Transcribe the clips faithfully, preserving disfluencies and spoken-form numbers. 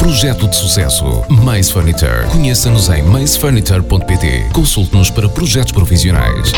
projeto de sucesso. Maze Furniture. Conheça-nos em maze furniture ponto pt. Consulte-nos para projetos profissionais.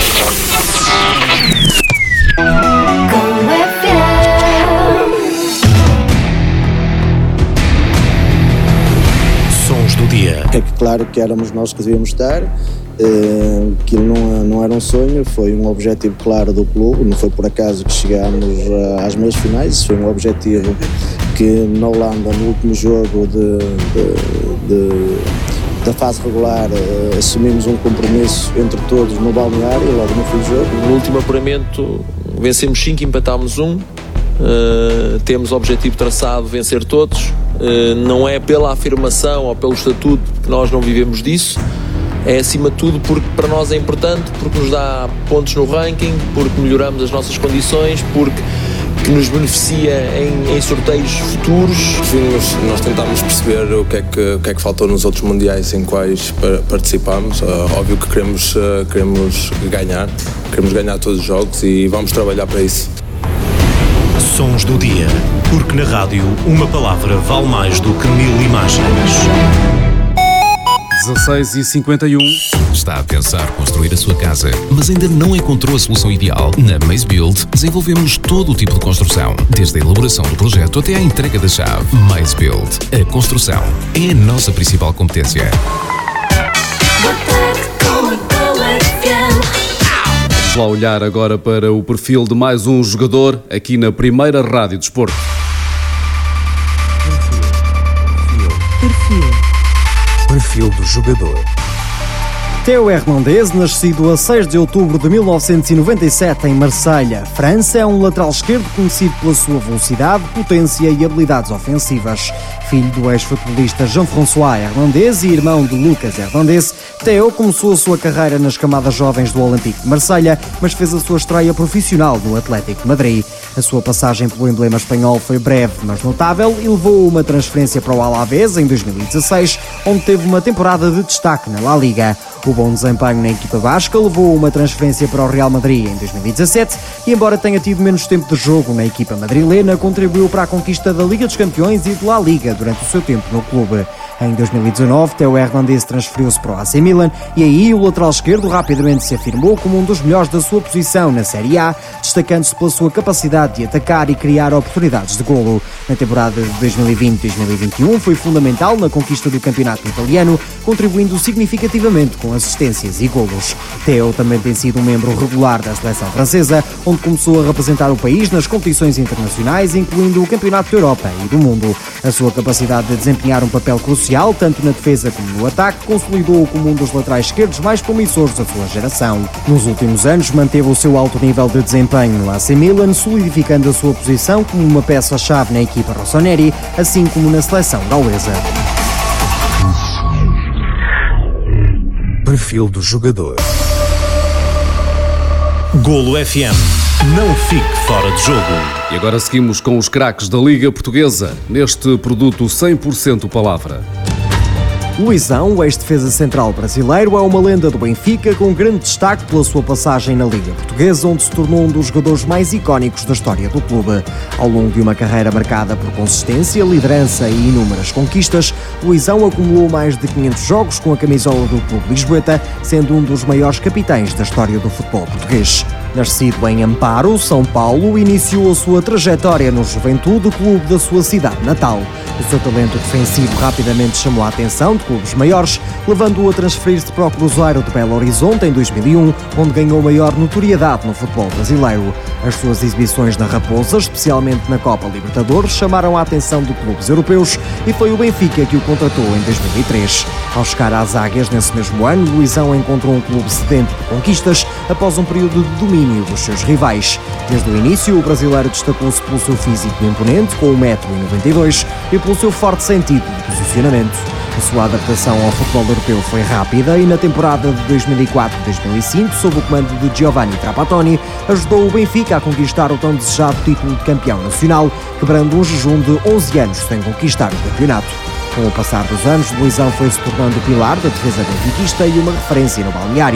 Sons do dia. É que claro que éramos nós que devíamos estar, uh, aquilo não, não era um sonho, foi um objetivo claro do clube, não foi por acaso que chegámos uh, às meias finais, foi um objetivo que na Holanda, no último jogo de, de, de, da fase regular, uh, assumimos um compromisso entre todos no balneário, logo no fim do jogo. No último apuramento vencemos cinco, empatámos um. Uh, temos o objetivo traçado, vencer todos. Uh, não é pela afirmação ou pelo estatuto que nós não vivemos disso, é acima de tudo porque para nós é importante, porque nos dá pontos no ranking, porque melhoramos as nossas condições, porque que nos beneficia em, em sorteios futuros. Vimos, nós tentámos perceber o que, é que, o que é que faltou nos outros mundiais em quais participámos. Uh, óbvio que queremos, uh, queremos ganhar, queremos ganhar todos os jogos e vamos trabalhar para isso. Sons do dia, porque na rádio uma palavra vale mais do que mil imagens. dezasseis e cinquenta e um. Está a pensar construir a sua casa, mas ainda não encontrou a solução ideal? Na Maze Build desenvolvemos todo o tipo de construção, desde a elaboração do projeto até à entrega da chave. Maze Build. A construção é a nossa principal competência. Vamos lá olhar agora para o perfil de mais um jogador aqui na primeira Rádio Desporto. Perfil. Perfil do jogador. Théo Hernandez, nascido a seis de outubro de mil novecentos e noventa e sete em Marselha, França, é um lateral esquerdo conhecido pela sua velocidade, potência e habilidades ofensivas. Filho do ex-futebolista Jean-François Hernandez e irmão de Lucas Hernandez, Théo começou a sua carreira nas camadas jovens do Olympique de Marselha, mas fez a sua estreia profissional no Atlético de Madrid. A sua passagem pelo emblema espanhol foi breve, mas notável, e levou uma transferência para o Alavés em dois mil e dezasseis, onde teve uma temporada de destaque na La Liga. O bom desempenho na equipa basca levou uma transferência para o Real Madrid em dois mil e dezassete e, embora tenha tido menos tempo de jogo na equipa madrilena, contribuiu para a conquista da Liga dos Campeões e de La Liga durante o seu tempo no clube. Em dois mil e dezanove, Théo Hernandez transferiu-se para o A C Milan e aí o lateral esquerdo rapidamente se afirmou como um dos melhores da sua posição na Série A, destacando-se pela sua capacidade de atacar e criar oportunidades de golo. Na temporada de dois mil e vinte a dois mil e vinte e um foi fundamental na conquista do campeonato italiano, contribuindo significativamente com assistências e golos. Théo também tem sido um membro regular da seleção francesa, onde começou a representar o país nas competições internacionais, incluindo o Campeonato da Europa e do Mundo. A sua capacidade de desempenhar um papel crucial tanto na defesa como no ataque, consolidou-o como um dos laterais esquerdos mais promissores da sua geração. Nos últimos anos, manteve o seu alto nível de desempenho no A C Milan, solidificando a sua posição como uma peça-chave na equipa rossoneri, assim como na seleção gaulesa. Perfil do jogador. Golo F M. Não fique fora de jogo. E agora seguimos com os craques da Liga Portuguesa, neste produto cem por cento palavra. Luizão, o ex-defesa central brasileiro, é uma lenda do Benfica com grande destaque pela sua passagem na Liga Portuguesa, onde se tornou um dos jogadores mais icónicos da história do clube. Ao longo de uma carreira marcada por consistência, liderança e inúmeras conquistas, Luizão acumulou mais de quinhentos jogos com a camisola do clube lisboeta, sendo um dos maiores capitães da história do futebol português. Nascido em Amparo, São Paulo, iniciou a sua trajetória no Juventude, clube da sua cidade natal. O seu talento defensivo rapidamente chamou a atenção de clubes maiores, levando-o a transferir-se para o Cruzeiro de Belo Horizonte em dois mil e um, onde ganhou maior notoriedade no futebol brasileiro. As suas exibições na Raposa, especialmente na Copa Libertadores, chamaram a atenção de clubes europeus e foi o Benfica que o contratou em dois mil e três. Ao chegar às Águias nesse mesmo ano, Luizão encontrou um clube sedento de conquistas após um período de domínio dos seus rivais. Desde o início, o brasileiro destacou-se pelo seu físico imponente, com um metro e noventa e dois, e pelo seu forte sentido de posicionamento. A sua adaptação ao futebol europeu foi rápida e na temporada de dois mil e quatro a dois mil e cinco, sob o comando de Giovanni Trapattoni, ajudou o Benfica a conquistar o tão desejado título de campeão nacional, quebrando um jejum de onze anos sem conquistar o campeonato. Com o passar dos anos, Luizão foi se tornando o pilar da defesa benfiquista e uma referência no balneário.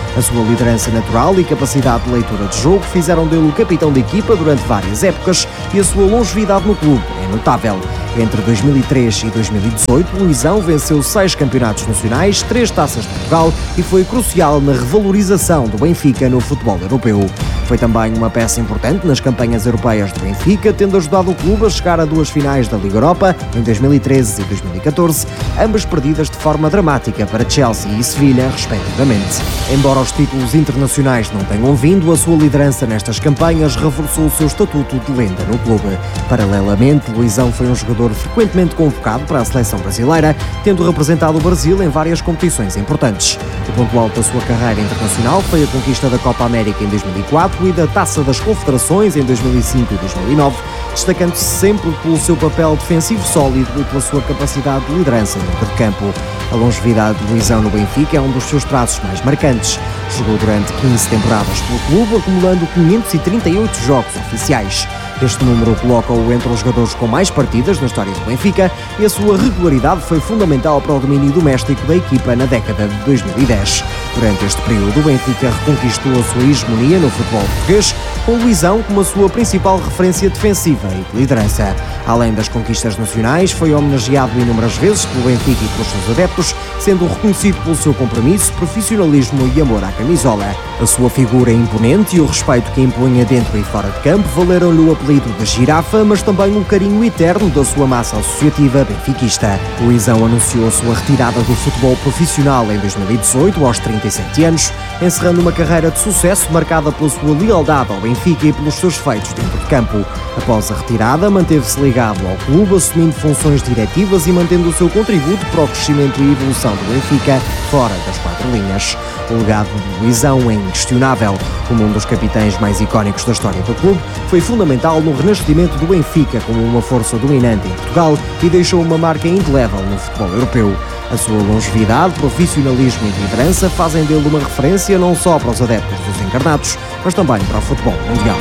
A sua liderança natural e capacidade de leitura de jogo fizeram dele o capitão da equipa durante várias épocas e a sua longevidade no clube é notável. Entre dois mil e três e dois mil e dezoito, Luizão venceu seis campeonatos nacionais, três taças de Portugal e foi crucial na revalorização do Benfica no futebol europeu. Foi também uma peça importante nas campanhas europeias do Benfica, tendo ajudado o clube a chegar a duas finais da Liga Europa em dois mil e treze e dois mil e catorze, ambas perdidas de forma dramática para Chelsea e Sevilha, respectivamente. Embora os títulos internacionais não tenham vindo, a sua liderança nestas campanhas reforçou o seu estatuto de lenda no clube. Paralelamente, Luizão foi um jogador frequentemente convocado para a seleção brasileira, tendo representado o Brasil em várias competições importantes. O ponto alto da sua carreira internacional foi a conquista da Copa América em dois mil e quatro e da Taça das Confederações em dois mil e cinco e dois mil e nove, destacando-se sempre pelo seu papel defensivo sólido e pela sua capacidade de liderança dentro de campo. A longevidade de Luizão no Benfica é um dos seus traços mais marcantes. Jogou durante quinze temporadas pelo clube, acumulando quinhentos e trinta e oito jogos oficiais. Este número coloca-o entre os jogadores com mais partidas na história do Benfica e a sua regularidade foi fundamental para o domínio doméstico da equipa na década de dois mil e dez. Durante este período, o Benfica reconquistou a sua hegemonia no futebol português, com Luizão como a sua principal referência defensiva e de liderança. Além das conquistas nacionais, foi homenageado inúmeras vezes pelo Benfica e pelos seus adeptos, sendo reconhecido pelo seu compromisso, profissionalismo e amor à camisola. A sua figura imponente e o respeito que impunha dentro e fora de campo valeram-lhe o apelido de Girafa, mas também o carinho eterno da sua massa associativa benfiquista. Luizão anunciou a sua retirada do futebol profissional em dois mil e dezoito, aos trinta e sete anos, encerrando uma carreira de sucesso marcada pela sua lealdade ao Benfica e pelos seus feitos dentro de campo. Após a retirada, manteve-se ligado ao clube, assumindo funções diretivas e mantendo o seu contributo para o crescimento e evolução do Benfica fora das quatro linhas. O legado de Luizão é inquestionável. Como um dos capitães mais icónicos da história do clube, foi fundamental no renascimento do Benfica como uma força dominante em Portugal e deixou uma marca indelével no futebol europeu. A sua longevidade, profissionalismo e liderança fazem dele uma referência não só para os adeptos dos encarnados, mas também para o futebol mundial.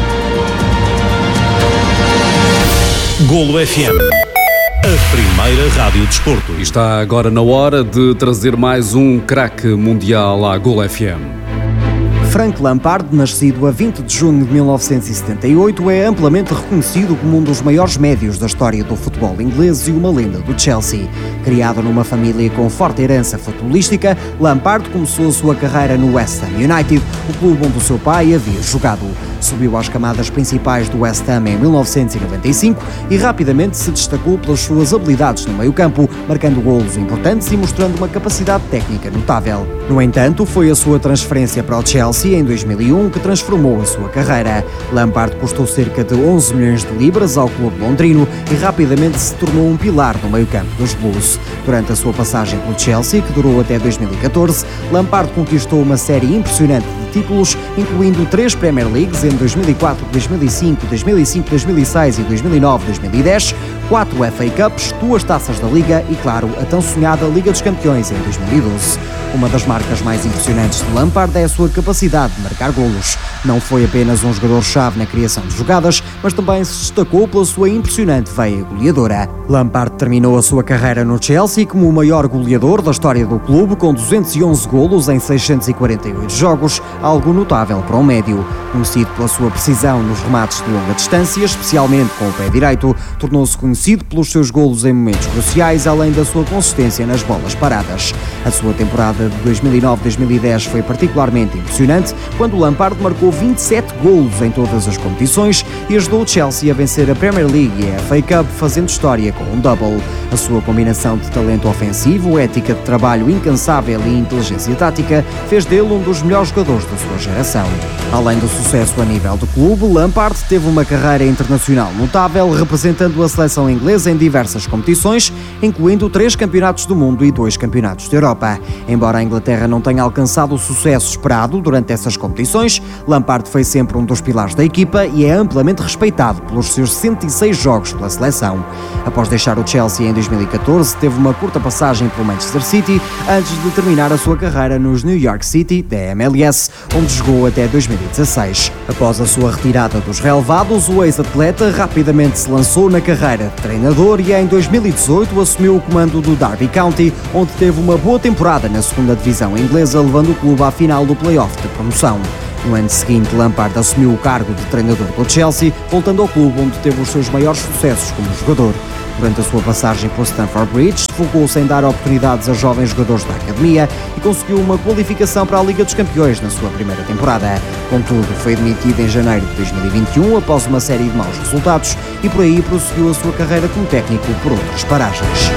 Golo F M, a primeira rádio desporto. E está agora na hora de trazer mais um craque mundial à Golo F M. Frank Lampard, nascido a vinte de junho de mil novecentos e setenta e oito, é amplamente reconhecido como um dos maiores médios da história do futebol inglês e uma lenda do Chelsea. Criado numa família com forte herança futebolística, Lampard começou a sua carreira no West Ham United, o clube onde o seu pai havia jogado. Subiu às camadas principais do West Ham em mil novecentos e noventa e cinco e rapidamente se destacou pelas suas habilidades no meio-campo, marcando golos importantes e mostrando uma capacidade técnica notável. No entanto, foi a sua transferência para o Chelsea em dois mil e um que transformou a sua carreira. Lampard custou cerca de onze milhões de libras ao clube londrino e rapidamente se tornou um pilar no meio-campo dos Blues. Durante a sua passagem pelo Chelsea, que durou até dois mil e catorze, Lampard conquistou uma série impressionante de títulos, incluindo três Premier Leagues em dois mil e quatro, dois mil e cinco, dois mil e cinco, dois mil e seis e dois mil e nove, dois mil e dez, quatro F A Cups, duas taças da Liga e, claro, a tão sonhada Liga dos Campeões em dois mil e doze. Uma das marcas mais impressionantes de Lampard é a sua capacidade de marcar golos. Não foi apenas um jogador-chave na criação de jogadas, mas também se destacou pela sua impressionante veia goleadora. Lampard terminou a sua carreira no Chelsea como o maior goleador da história do clube, com duzentos e onze golos em seiscentos e quarenta e oito jogos, algo notável para um médio. Conhecido pela sua precisão nos remates de longa distância, especialmente com o pé direito, tornou-se conhecido pelos seus golos em momentos cruciais, além da sua consistência nas bolas paradas. A sua temporada de dois mil e nove, dois mil e dez foi particularmente impressionante, quando Lampard marcou vinte e sete golos em todas as competições e ajudou o Chelsea a vencer a Premier League e a F A Cup, fazendo história com um double. A sua combinação de talento ofensivo, ética de trabalho incansável e inteligência tática fez dele um dos melhores jogadores da sua geração. Além do sucesso a nível do clube, Lampard teve uma carreira internacional notável, representando a seleção inglesa em diversas competições, incluindo três campeonatos do mundo e dois campeonatos da Europa. Embora a Inglaterra não tenha alcançado o sucesso esperado durante essas competições, Lampard foi sempre um dos pilares da equipa e é amplamente respeitado pelos seus sessenta e seis jogos pela seleção. Após deixar o Chelsea em dois mil e catorze, teve uma curta passagem pelo Manchester City, antes de terminar a sua carreira nos New York City, da M L S, onde jogou até dois mil e dezasseis. Após a sua retirada dos relevados, o ex-atleta rapidamente se lançou na carreira de treinador e em dois mil e dezoito assumiu o comando do Derby County, onde teve uma boa temporada na segunda divisão inglesa, levando o clube à final do play-off de promoção. No ano seguinte, Lampard assumiu o cargo de treinador do Chelsea, voltando ao clube onde teve os seus maiores sucessos como jogador. Durante a sua passagem por Stamford Bridge, focou-se em dar oportunidades a jovens jogadores da academia e conseguiu uma qualificação para a Liga dos Campeões na sua primeira temporada. Contudo, foi demitido em janeiro de dois mil e vinte e um após uma série de maus resultados e por aí prosseguiu a sua carreira como técnico por outras paragens.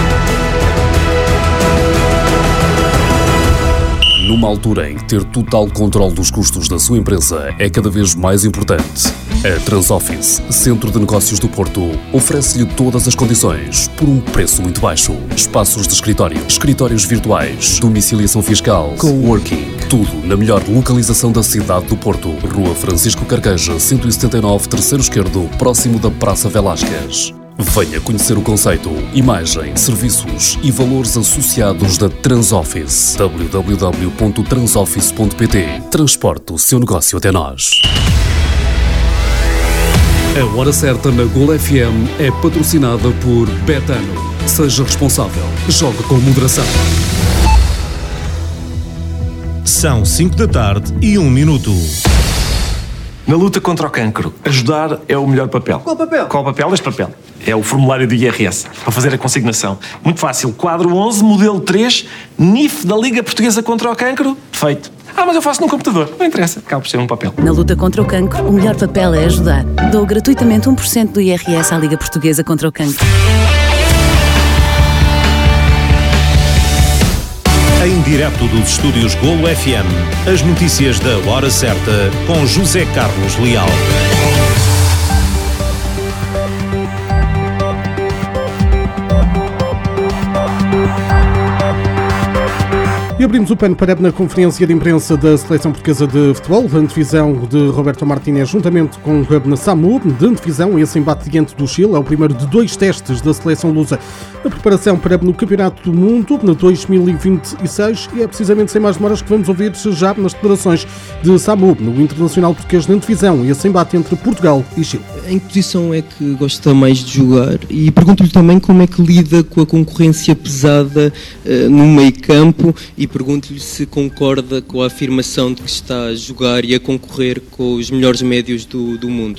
Numa altura em que ter total controle dos custos da sua empresa é cada vez mais importante, a Transoffice, Centro de Negócios do Porto, oferece-lhe todas as condições por um preço muito baixo. Espaços de escritório, escritórios virtuais, domiciliação fiscal, coworking, tudo na melhor localização da cidade do Porto. Rua Francisco Carqueja, cento e setenta e nove, terceiro esquerdo, próximo da Praça Velásquez. Venha conhecer o conceito, imagem, serviços e valores associados da Transoffice. w w w ponto transoffice ponto p t. Transporte o seu negócio até nós. A Hora Certa na Gol F M é patrocinada por Betano. Seja responsável. Jogue com moderação. São cinco da tarde e um minuto. Na luta contra o cancro, ajudar é o melhor papel. Qual papel? Qual papel? Este papel. É o formulário do I R S, para fazer a consignação. Muito fácil. Quadro onze, modelo três, N I F da Liga Portuguesa contra o Cancro. Feito. Ah, mas eu faço num computador. Não interessa. Acaba por ser um papel. Na luta contra o cancro, o melhor papel é ajudar. Dou gratuitamente um por cento do I R S à Liga Portuguesa contra o Cancro. Em direto dos estúdios Golo F M, as notícias da Hora Certa com José Carlos Leal. E abrimos o pano para na conferência de imprensa da Seleção Portuguesa de Futebol, a antevisão de Roberto Martínez, juntamente com o Samu, de antevisão, esse embate diante do Chile, é o primeiro de dois testes da Seleção Lusa na preparação para no Campeonato do Mundo, na dois mil e vinte e seis, e é precisamente sem mais demoras que vamos ouvir já nas declarações de Samu, no Internacional Português de antevisão, esse embate entre Portugal e Chile. Em que posição é que gosta mais de jogar? E pergunto-lhe também como é que lida com a concorrência pesada uh, no meio campo e pergunto-lhe se concorda com a afirmação de que está a jogar e a concorrer com os melhores médios do, do mundo.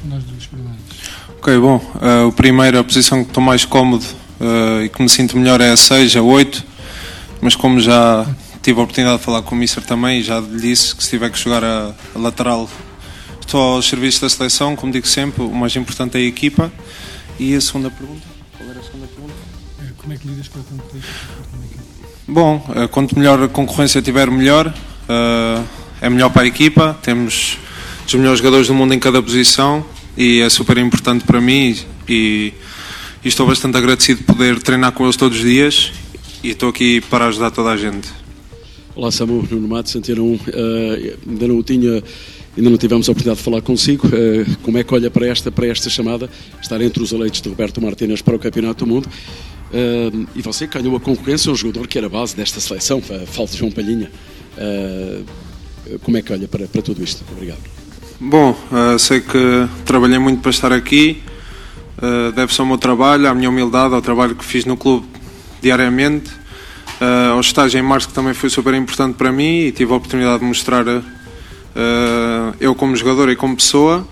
Ok, bom, uh, o primeiro, a posição que estou mais cómodo uh, e que me sinto melhor é a seis, a oito, mas como já tive a oportunidade de falar com o Mister também e já lhe disse que se tiver que jogar a, a lateral estou aos serviços da seleção, como digo sempre, o mais importante é a equipa. E a segunda pergunta? Qual era a segunda pergunta? Como é que lidas com a concorrência? Bom, quanto melhor a concorrência tiver, melhor. É melhor para a equipa. Temos os melhores jogadores do mundo em cada posição e é super importante para mim e, e estou bastante agradecido de poder treinar com eles todos os dias e estou aqui para ajudar toda a gente. Olá, Samu, Nuno Matos, Antena um. Uh, ainda não tinha... Ainda não tivemos a oportunidade de falar consigo. Uh, como é que olha para esta, para esta chamada, estar entre os eleitos de Roberto Martínez para o Campeonato do Mundo? Uh, e você ganhou a concorrência, um jogador que era a base desta seleção, falta João Palhinha. Uh, como é que olha para, para tudo isto? Obrigado. Bom, uh, sei que trabalhei muito para estar aqui. Uh, deve ser ao meu trabalho, à minha humildade, ao trabalho que fiz no clube diariamente, uh, ao estágio em março que também foi super importante para mim e tive a oportunidade de mostrar... Uh, Uh, eu como jogador e como pessoa.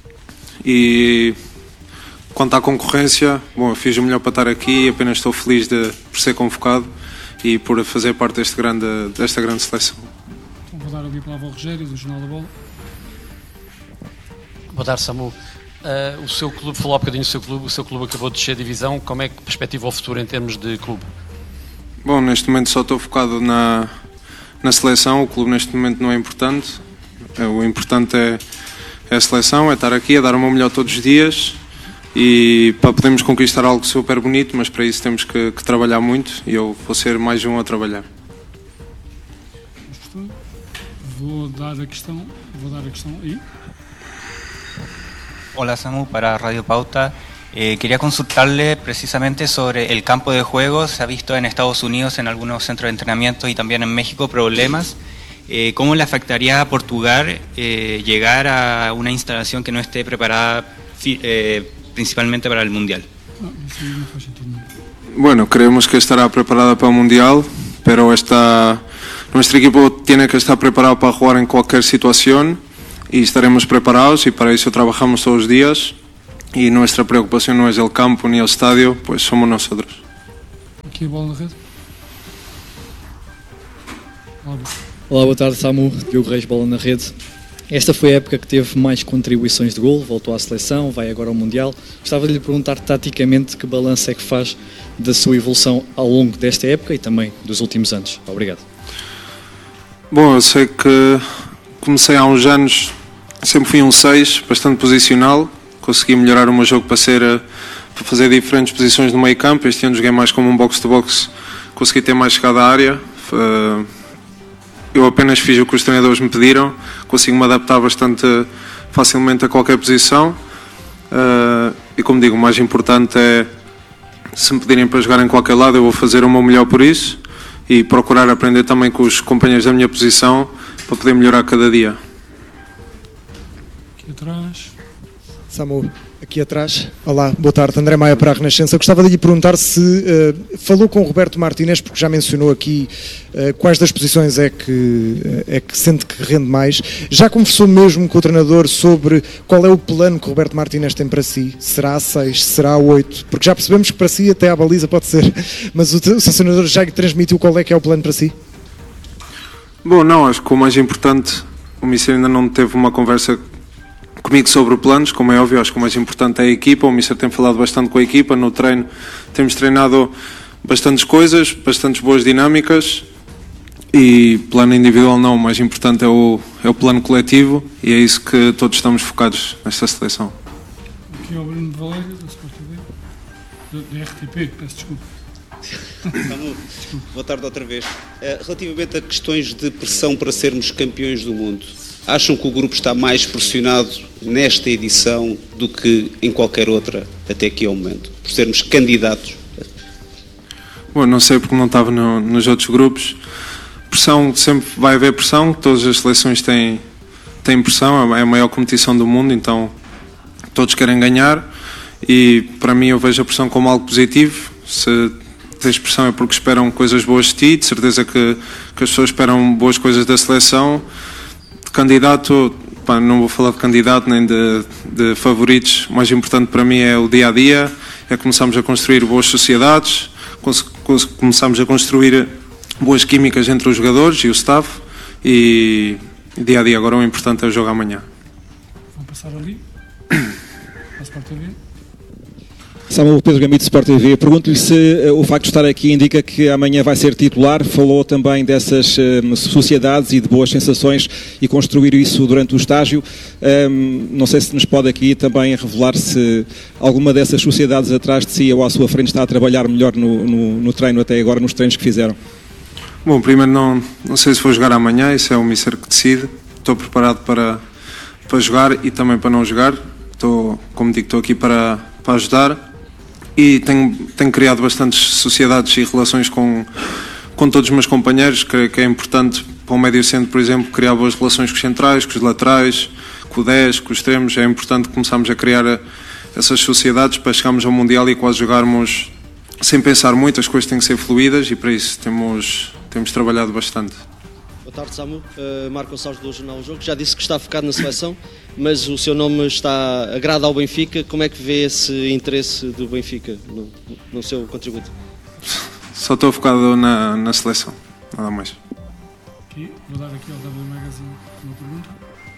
E quanto à concorrência, bom, eu fiz o melhor para estar aqui e apenas estou feliz de, por ser convocado e por fazer parte deste grande, desta grande seleção. Então vou dar aqui a palavra ao Rogério, do Jornal da Bola. Boa tarde, Samu. Uh, o seu clube, falou há bocadinho do seu clube, o seu clube acabou de descer a divisão, como é que perspectiva o futuro em termos de clube? Bom, neste momento só estou focado na, na seleção, o clube neste momento não é importante. O importante é, é a seleção, é estar aqui, é dar o meu melhor todos os dias e para podermos conquistar algo super bonito, mas para isso temos que, que trabalhar muito e eu vou ser mais um a trabalhar. Vou dar a questão, vou dar a questão aí. Hola Samu, para Radio Pauta. Eh, quería consultarle precisamente sobre el campo de juego. Se ha visto en Estados Unidos, en algunos centros de entrenamiento y también en México, problemas. Eh, ¿Cómo le afectaría a Portugal eh, llegar a una instalación que no esté preparada eh, principalmente para el Mundial? Bueno, creemos que estará preparada para el Mundial, pero esta, nuestro equipo tiene que estar preparado para jugar en cualquier situación y estaremos preparados y para eso trabajamos todos los días y nuestra preocupación no es el campo ni el estadio, pues somos nosotros. Aqui a bola na rede. Olá, boa tarde, Samu, Diogo Reis, bola na rede. Esta foi a época que teve mais contribuições de golo, voltou à seleção, vai agora ao Mundial. Gostava de lhe perguntar taticamente que balanço é que faz da sua evolução ao longo desta época e também dos últimos anos. Obrigado. Bom, eu sei que comecei há uns anos, sempre fui um seis, bastante posicional, consegui melhorar o meu jogo para, ser, para fazer diferentes posições no meio campo. Este ano joguei mais como um box-to-box, consegui ter mais chegada à área. Eu apenas fiz o que os treinadores me pediram, consigo me adaptar bastante facilmente a qualquer posição e, como digo, o mais importante é, se me pedirem para jogar em qualquer lado, eu vou fazer o meu melhor por isso e procurar aprender também com os companheiros da minha posição para poder melhorar cada dia. Aqui atrás. Samu, aqui atrás. Olá, boa tarde. André Maia para a Renascença. Eu gostava de lhe perguntar se uh, falou com o Roberto Martínez, porque já mencionou aqui uh, quais das posições é que, uh, é que sente que rende mais. Já conversou mesmo com o treinador sobre qual é o plano que o Roberto Martínez tem para si? Será a seis? Será a oito? Porque já percebemos que para si até a baliza pode ser. Mas o, o selecionador já lhe transmitiu qual é que é o plano para si? Bom, não, acho que o mais importante, o Mister ainda não teve uma conversa comigo sobre planos, como é óbvio, acho que o mais importante é a equipa. O Mister tem falado bastante com a equipa, no treino temos treinado bastantes coisas, bastantes boas dinâmicas e plano individual não, o mais importante é o, é o plano coletivo e é isso que todos estamos focados nesta seleção. Aqui é o Bruno Valério, da Sport T V, da R T P, peço desculpa. Boa tarde outra vez. Relativamente a questões de pressão para sermos campeões do mundo, acham que o grupo está mais pressionado nesta edição do que em qualquer outra até aqui ao momento, por sermos candidatos? Bom, não sei porque não estava no, nos outros grupos. Pressão, sempre vai haver pressão, todas as seleções têm, têm pressão, é a maior competição do mundo, então todos querem ganhar e para mim eu vejo a pressão como algo positivo. Se tens pressão é porque esperam coisas boas de ti, de certeza que, que as pessoas esperam boas coisas da seleção. De candidato, pá, não vou falar de candidato nem de, de favoritos, o mais importante para mim é o dia a dia, é começarmos a construir boas sociedades, começarmos a construir boas químicas entre os jogadores e o staff e dia a dia. Agora o importante é o jogo amanhã. Vão passar ali. Passo para a T V. Samuel, Pedro Gamito, Sport T V. Pergunto-lhe se uh, o facto de estar aqui indica que amanhã vai ser titular. Falou também dessas uh, sociedades e de boas sensações e construir isso durante o estágio. Um, não sei se nos pode aqui também revelar se alguma dessas sociedades atrás de si ou à sua frente está a trabalhar melhor no, no, no treino até agora, nos treinos que fizeram. Bom, primeiro não, não sei se vou jogar amanhã, isso é o Mister que decide. Estou preparado para, para jogar e também para não jogar. Estou, como digo, estou aqui para, para ajudar. E tenho, tenho criado bastantes sociedades e relações com, com todos os meus companheiros, que, que é importante para o médio centro, por exemplo, criar boas relações com os centrais, com os laterais, com o dez, com os extremos. É importante começarmos a criar essas sociedades para chegarmos ao Mundial e quase jogarmos sem pensar muito. As coisas têm que ser fluídas e para isso temos, temos trabalhado bastante. Boa tarde, Samu. Uh, Marco Gonçalves do Jornal do Jogo. Já disse que está focado na seleção, mas o seu nome está agrada ao Benfica. Como é que vê esse interesse do Benfica no, no seu contributo? Só estou focado na, na seleção, nada mais. Aqui, vou dar aqui ao W Magazine uma pergunta.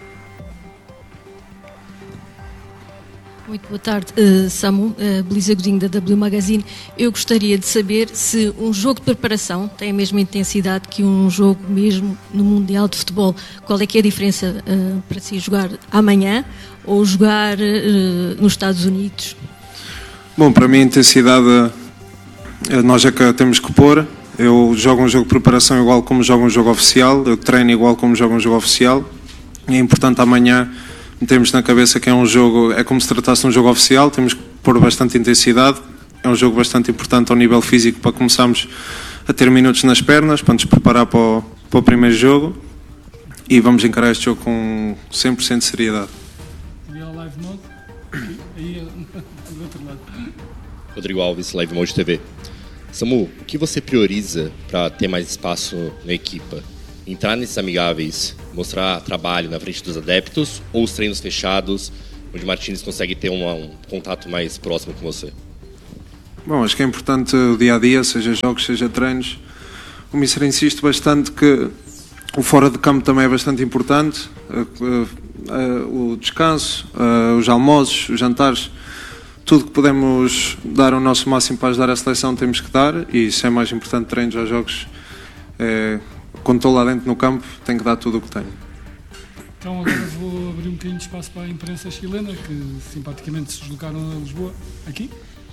Muito boa tarde, uh, Samu, uh, Belisa Godinho da W Magazine. Eu gostaria de saber se um jogo de preparação tem a mesma intensidade que um jogo mesmo no Mundial de Futebol. Qual é que é a diferença uh, para si jogar amanhã ou jogar uh, nos Estados Unidos? Bom, para mim a intensidade nós é que temos que pôr. Eu jogo um jogo de preparação igual como jogo um jogo oficial, eu treino igual como jogo um jogo oficial e é importante amanhã temos na cabeça que é um jogo, é como se tratasse de um jogo oficial, temos que pôr bastante intensidade, é um jogo bastante importante ao nível físico para começarmos a ter minutos nas pernas, para nos preparar para o, para o primeiro jogo e vamos encarar este jogo com cem por cento de seriedade. E ao live mode, aí é do outro lado. Rodrigo Alves, Live Mode T V. Samu, o que você prioriza para ter mais espaço na equipa? Entrar nesses amigáveis, mostrar trabalho na frente dos adeptos ou os treinos fechados, onde Martínez consegue ter um, um contato mais próximo com você? Bom, acho que é importante o dia-a-dia, seja jogos, seja treinos. O Mister insiste bastante que o fora de campo também é bastante importante, o descanso, os almoços, os jantares, tudo que podemos dar o nosso máximo para ajudar a seleção temos que dar, e isso é mais importante, treinos aos jogos. É, quando estou lá dentro no campo, tenho que dar tudo o que tenho. Então agora vou abrir um bocadinho de espaço para a imprensa chilena, que simpaticamente se deslocaram a Lisboa, aqui.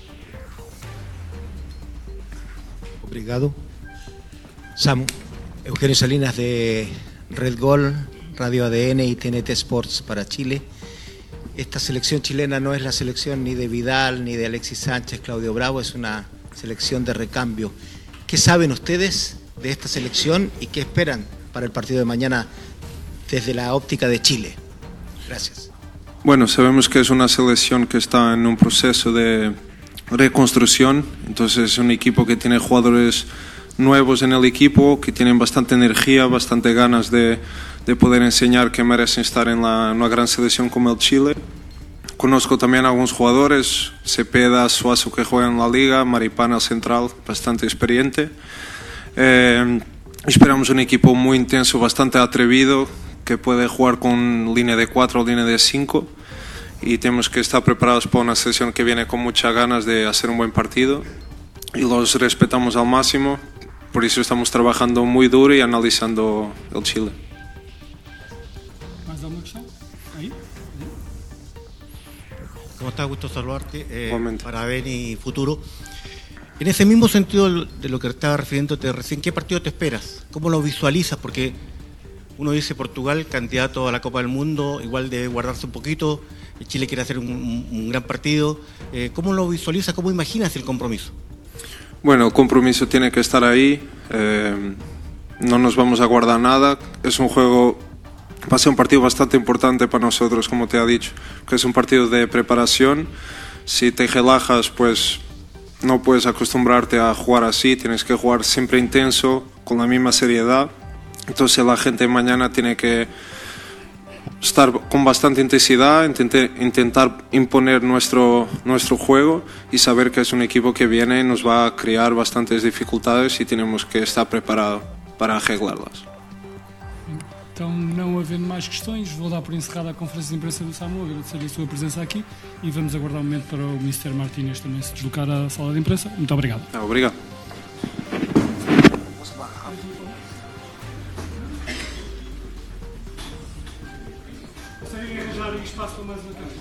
Obrigado. Samu, Eugenio Salinas de Red Gol, Radio A D N y T N T Sports para Chile. Esta selección chilena no es la selección ni de Vidal, ni de Alexis Sánchez, Claudio Bravo, es una selección de recambio. ¿Qué saben ustedes de esta selección y qué esperan para el partido de mañana desde la óptica de Chile? Gracias. Bueno, sabemos que es una selección que está en un proceso de reconstrucción, entonces es un equipo que tiene jugadores nuevos en el equipo, que tienen bastante energía, bastante ganas de, de poder enseñar que merecen estar en, la, en una gran selección como el Chile. Conozco también a algunos jugadores, Cepeda, Suazo, que juegan en la liga, Maripana, el central, bastante experiente. Eh, esperamos un equipo muy intenso, bastante atrevido, que puede jugar con línea de cuatro o línea de cinco, y tenemos que estar preparados para una selección que viene con muchas ganas de hacer un buen partido, y los respetamos al máximo. Por eso estamos trabajando muy duro y analizando el Chile. ¿Más alguna cuestión? Ahí. ¿Cómo estás? Gusto saludarte. Eh, para Beni Futuro. En ese mismo sentido de lo que estaba refiriéndote recién, ¿qué partido te esperas? ¿Cómo lo visualizas? Porque uno dice Portugal, candidato a la Copa del Mundo, igual debe guardarse un poquito. Chile quiere hacer un, un gran partido. Eh, ¿Cómo lo visualizas? ¿Cómo imaginas el compromiso? Bueno, el compromiso tiene que estar ahí, eh, no nos vamos a guardar nada, es un juego, va a ser un partido bastante importante para nosotros, como te he dicho, que es un partido de preparación. Si te relajas, pues no puedes acostumbrarte a jugar así, tienes que jugar siempre intenso, con la misma seriedad, entonces la gente mañana tiene que estar con bastante intensidad, intentar, intentar imponer nuestro, nuestro juego y saber que es un equipo que viene y nos va a crear bastantes dificultades y tenemos que estar preparados para arreglarlas. Então, não havendo mais questões, vou dar por encerrada a conferência de imprensa do Samu, agradecer a sua presença aqui e vamos aguardar um momento para o mister Martínez também se deslocar à sala de imprensa. Muito obrigado. Ah, obrigado. Conseguem arranjar espaço para mais uma câmera?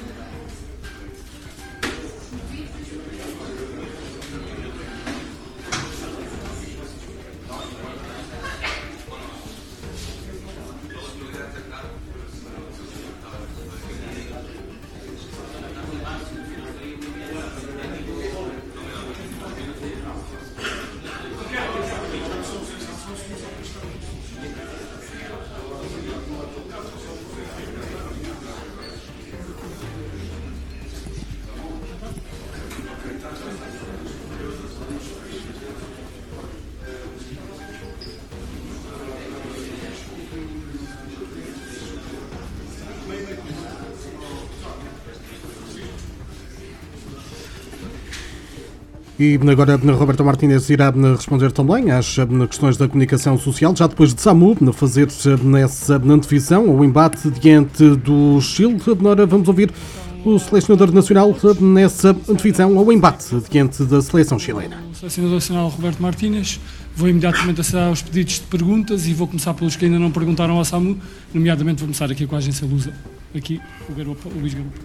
E agora Roberto Martínez irá responder também às questões da comunicação social, já depois de Samu fazer nessa antevisão o embate diante do Chile. Agora vamos ouvir o selecionador nacional nessa antevisão ao embate diante da seleção chilena. O selecionador nacional Roberto Martínez. Vou imediatamente acessar os pedidos de perguntas e vou começar pelos que ainda não perguntaram ao Samu, nomeadamente vou começar aqui com a agência Lusa. Aqui, o, Garopa, o Luís Garopa.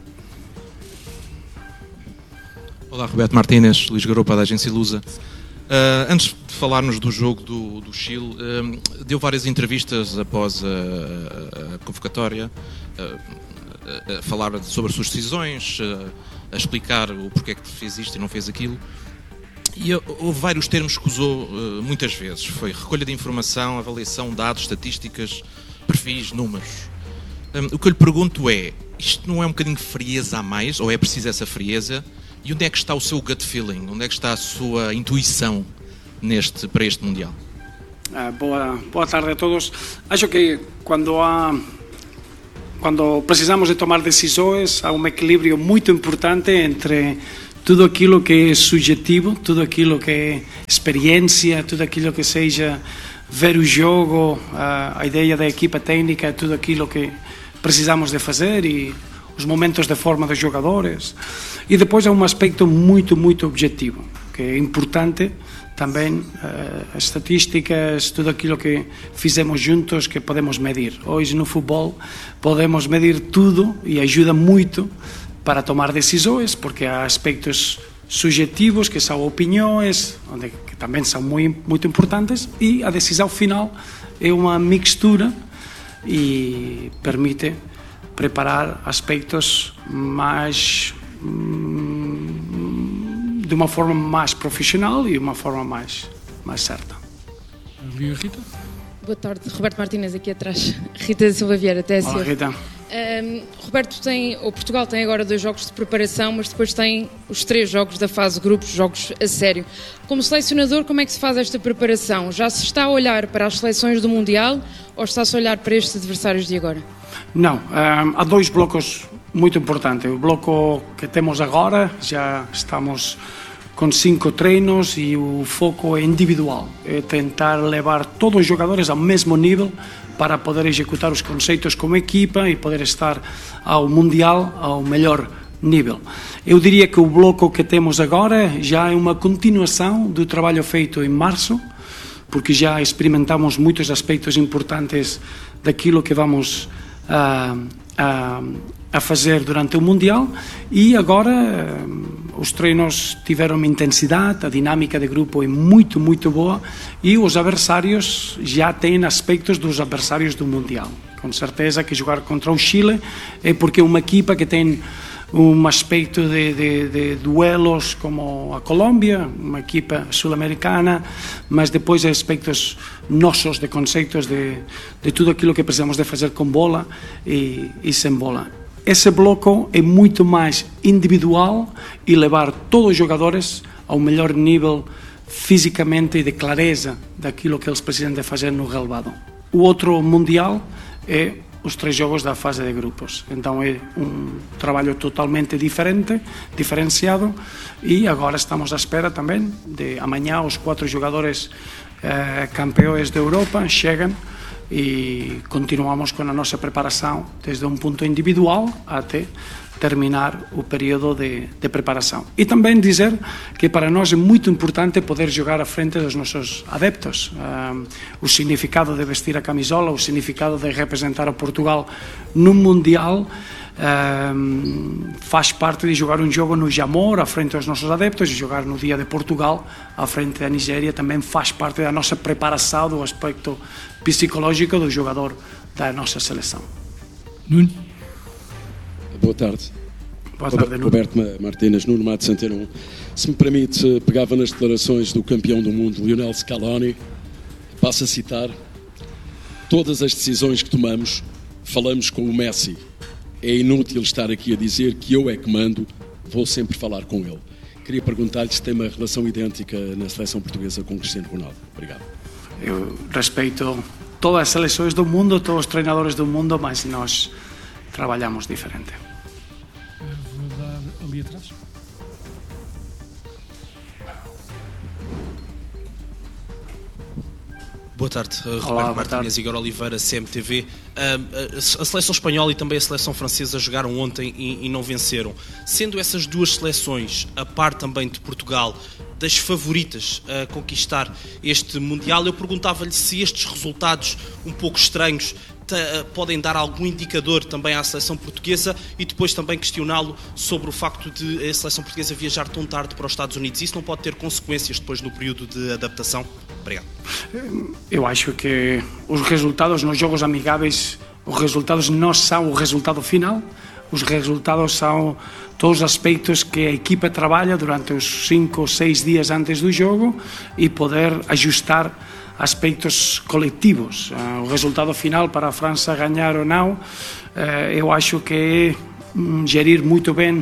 Olá, Roberto Martínez, Luís Garopa da agência Lusa. Uh, antes de falarmos do jogo do, do Chile, uh, deu várias entrevistas após a, a, a convocatória, uh, a falar sobre as suas decisões, uh, a explicar o porquê que fez isto e não fez aquilo. E houve vários termos que usou uh, muitas vezes. Foi recolha de informação, avaliação de dados, estatísticas, perfis, números. Um, o que eu lhe pergunto é, isto não é um bocadinho frieza a mais, ou é preciso essa frieza? E onde é que está o seu gut feeling? Onde é que está a sua intuição neste, para este Mundial? Uh, boa, boa tarde a todos. Acho que quando há quando precisamos de tomar decisões, há um equilíbrio muito importante entre tudo aquilo que é subjetivo, tudo aquilo que é experiência, tudo aquilo que seja ver o jogo, a, a ideia da equipa técnica, tudo aquilo que precisamos de fazer e os momentos de forma dos jogadores. E depois há um aspecto muito, muito objetivo, que é importante também, uh, as estatísticas, tudo aquilo que fizemos juntos que podemos medir. Hoje no futebol podemos medir tudo e ajuda muito para tomar decisões, porque há aspectos subjetivos que são opiniões, onde, que também são muito, muito importantes, e a decisão final é uma mixtura e permite preparar aspectos mais de uma forma mais profissional e uma forma mais, mais certa. Rita? Boa tarde, Roberto Martínez aqui atrás. Rita Silva Vieira, T S F. Olá, Rita. Um, Roberto, tem, o Portugal tem agora dois jogos de preparação, mas depois tem os três jogos da fase de grupos, jogos a sério. Como selecionador, como é que se faz esta preparação? Já se está a olhar para as seleções do Mundial ou está-se a olhar para estes adversários de agora? Não, um, há dois blocos muito importantes. O bloco que temos agora, já estamos com cinco treinos e o foco é individual, é tentar levar todos os jogadores ao mesmo nível para poder executar os conceitos como equipa e poder estar ao Mundial ao melhor nível. Eu diria que o bloco que temos agora já é uma continuação do trabalho feito em março, porque já experimentamos muitos aspectos importantes daquilo que vamos a, a, a fazer durante o Mundial, e agora os treinos tiveram uma intensidade, a dinâmica de grupo é muito, muito boa e os adversários já têm aspectos dos adversários do Mundial. Com certeza que jogar contra o Chile é porque é uma equipa que tem um aspecto de, de, de duelos como a Colômbia, uma equipa sul-americana, mas depois aspectos nossos, de conceitos de, de tudo aquilo que precisamos de fazer com bola e, e sem bola. Esse bloco é muito mais individual e levar todos os jogadores ao melhor nível fisicamente e de clareza daquilo que eles precisam de fazer no relvado. O outro Mundial é os três jogos da fase de grupos. Então é um trabalho totalmente diferente, diferenciado, e agora estamos à espera também de amanhã os quatro jogadores eh, campeões da Europa chegam e continuamos com a nossa preparação desde um ponto individual até terminar o período de, de preparação. E também dizer que para nós é muito importante poder jogar à frente dos nossos adeptos. Um, o significado de vestir a camisola, o significado de representar a Portugal no Mundial um, faz parte de jogar um jogo no Jamor à frente dos nossos adeptos, e jogar no dia de Portugal à frente da Nigéria também faz parte da nossa preparação, do aspecto psicológico do jogador da nossa seleção. Nuno? Boa tarde. Boa tarde, Nuno. Roberto Martínez, Nuno Matos Centeno. Se me permite, pegava nas declarações do campeão do mundo, Lionel Scaloni, passo a citar: todas as decisões que tomamos, falamos com o Messi. É inútil estar aqui a dizer que eu é que mando, vou sempre falar com ele. Queria perguntar-lhe se tem uma relação idêntica na seleção portuguesa com Cristiano Ronaldo. Obrigado. Eu respeito todas as seleções do mundo, todos os treinadores do mundo, mas nós trabalhamos diferente. Vou dar ali atrás. Boa tarde, Olá, Roberto boa Martínez, Igor Oliveira, C M T V. A seleção espanhola e também a seleção francesa jogaram ontem e não venceram. Sendo essas duas seleções, a par também de Portugal, das favoritas a conquistar este Mundial, eu perguntava-lhe se estes resultados um pouco estranhos podem dar algum indicador também à seleção portuguesa, e depois também questioná-lo sobre o facto de a seleção portuguesa viajar tão tarde para os Estados Unidos. Isso não pode ter consequências depois no período de adaptação? Obrigado. Eu acho que os resultados nos jogos amigáveis, os resultados não são o resultado final, os resultados são todos os aspectos que a equipa trabalha durante os cinco ou seis dias antes do jogo e poder ajustar aspectos coletivos. O resultado final para a França ganhar ou não, eu acho que é gerir muito bem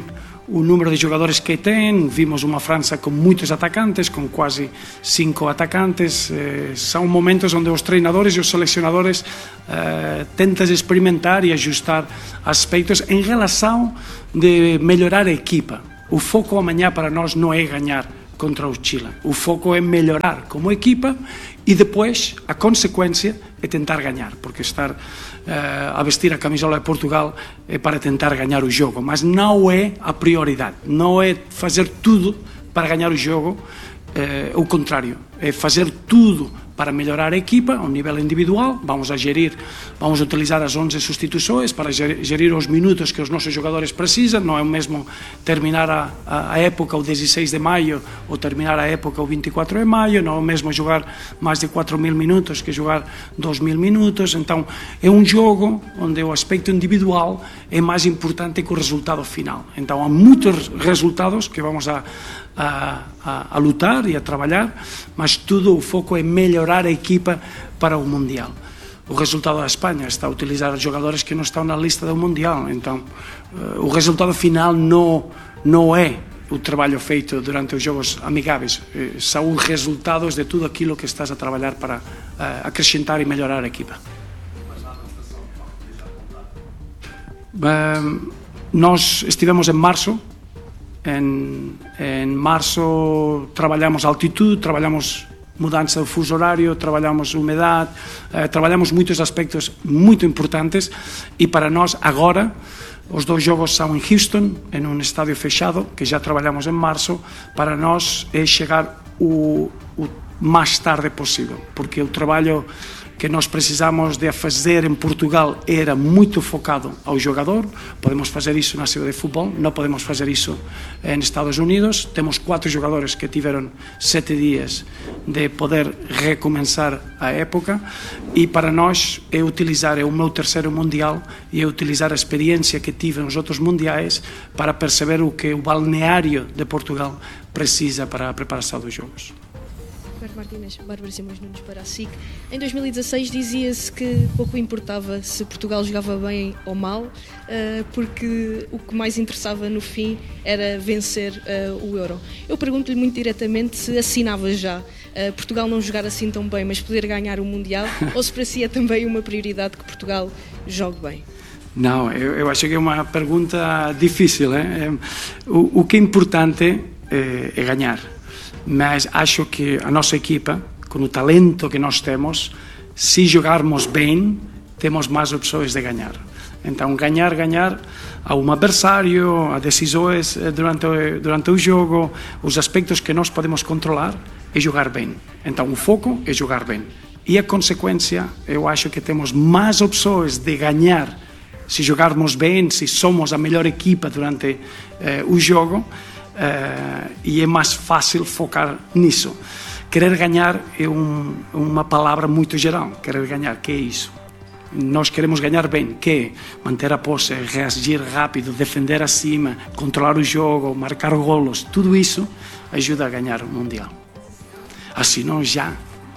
o número de jogadores que tem. Vimos uma França com muitos atacantes, com quase cinco atacantes. Eh, são momentos onde os treinadores e os selecionadores eh, tentam experimentar e ajustar aspectos em relação de melhorar a equipa. O foco amanhã para nós não é ganhar contra o Chile. O foco é melhorar como equipa e depois a consequência é tentar ganhar, porque estar uh, a vestir a camisola de Portugal é para tentar ganhar o jogo, mas não é a prioridade, não é fazer tudo para ganhar o jogo, uh, o contrário, é fazer tudo para melhorar a equipa ao nível individual. Vamos a gerir, vamos a utilizar as onze substituições para gerir os minutos que os nossos jogadores precisam. Não é o mesmo terminar a, a, a época o dezesseis de maio ou terminar a época o vinte e quatro de maio, não é o mesmo jogar mais de quatro mil minutos que jogar dois mil minutos. Então é um jogo onde o aspecto individual é mais importante que o resultado final. Então há muitos resultados que vamos a A, a, a lutar e a trabalhar, mas tudo o foco é melhorar a equipa para o Mundial. O resultado da Espanha está a utilizar jogadores que não estão na lista do Mundial, então uh, o resultado final não, não é o trabalho feito durante os jogos amigáveis, uh, são os resultados de tudo aquilo que estás a trabalhar para uh, acrescentar e melhorar a equipa. Uh, nós estivemos em março. En, en março trabalhamos altitude, trabalhamos mudança do fuso horário, trabalhamos umidade, eh, trabalhamos muitos aspectos muito importantes e para nós agora os dois jogos são em Houston, em um estádio fechado, que já trabalhamos em março. Para nós é chegar o, o mais tarde possível, porque o trabalho que nós precisamos de fazer em Portugal era muito focado ao jogador. Podemos fazer isso na cidade de futebol, não podemos fazer isso nos Estados Unidos. Temos quatro jogadores que tiveram sete dias de poder recomeçar a época e para nós é utilizar, é o meu terceiro mundial e é utilizar a experiência que tive nos outros mundiais para perceber o que o balneário de Portugal precisa para a preparação dos jogos. Roberto Martínez, Bárbara Simões Nunes para a S I C. Em dois mil e dezasseis dizia-se que pouco importava se Portugal jogava bem ou mal, porque o que mais interessava no fim era vencer o Euro. Eu pergunto-lhe muito diretamente se assinava já Portugal não jogar assim tão bem, mas poder ganhar o Mundial, ou se para si é também uma prioridade que Portugal jogue bem? Não, eu, eu acho que é uma pergunta difícil. É? O, o que é importante é, é ganhar. Mas acho que a nossa equipa, com o talento que nós temos, se jogarmos bem, temos mais opções de ganhar. Então, ganhar, ganhar a um adversário, a decisões durante, durante o jogo, os aspectos que nós podemos controlar é jogar bem. Então, o foco é jogar bem. E a consequência, eu acho que temos mais opções de ganhar se jogarmos bem, se somos a melhor equipa durante eh, o jogo. Uh, e é mais fácil focar nisso. Querer ganhar é um, uma palavra muito geral. Querer ganhar, que é isso? Nós queremos ganhar bem, que é manter a posse, reagir rápido, defender acima, controlar o jogo, marcar golos. Tudo isso ajuda a ganhar o Mundial. Assim não já.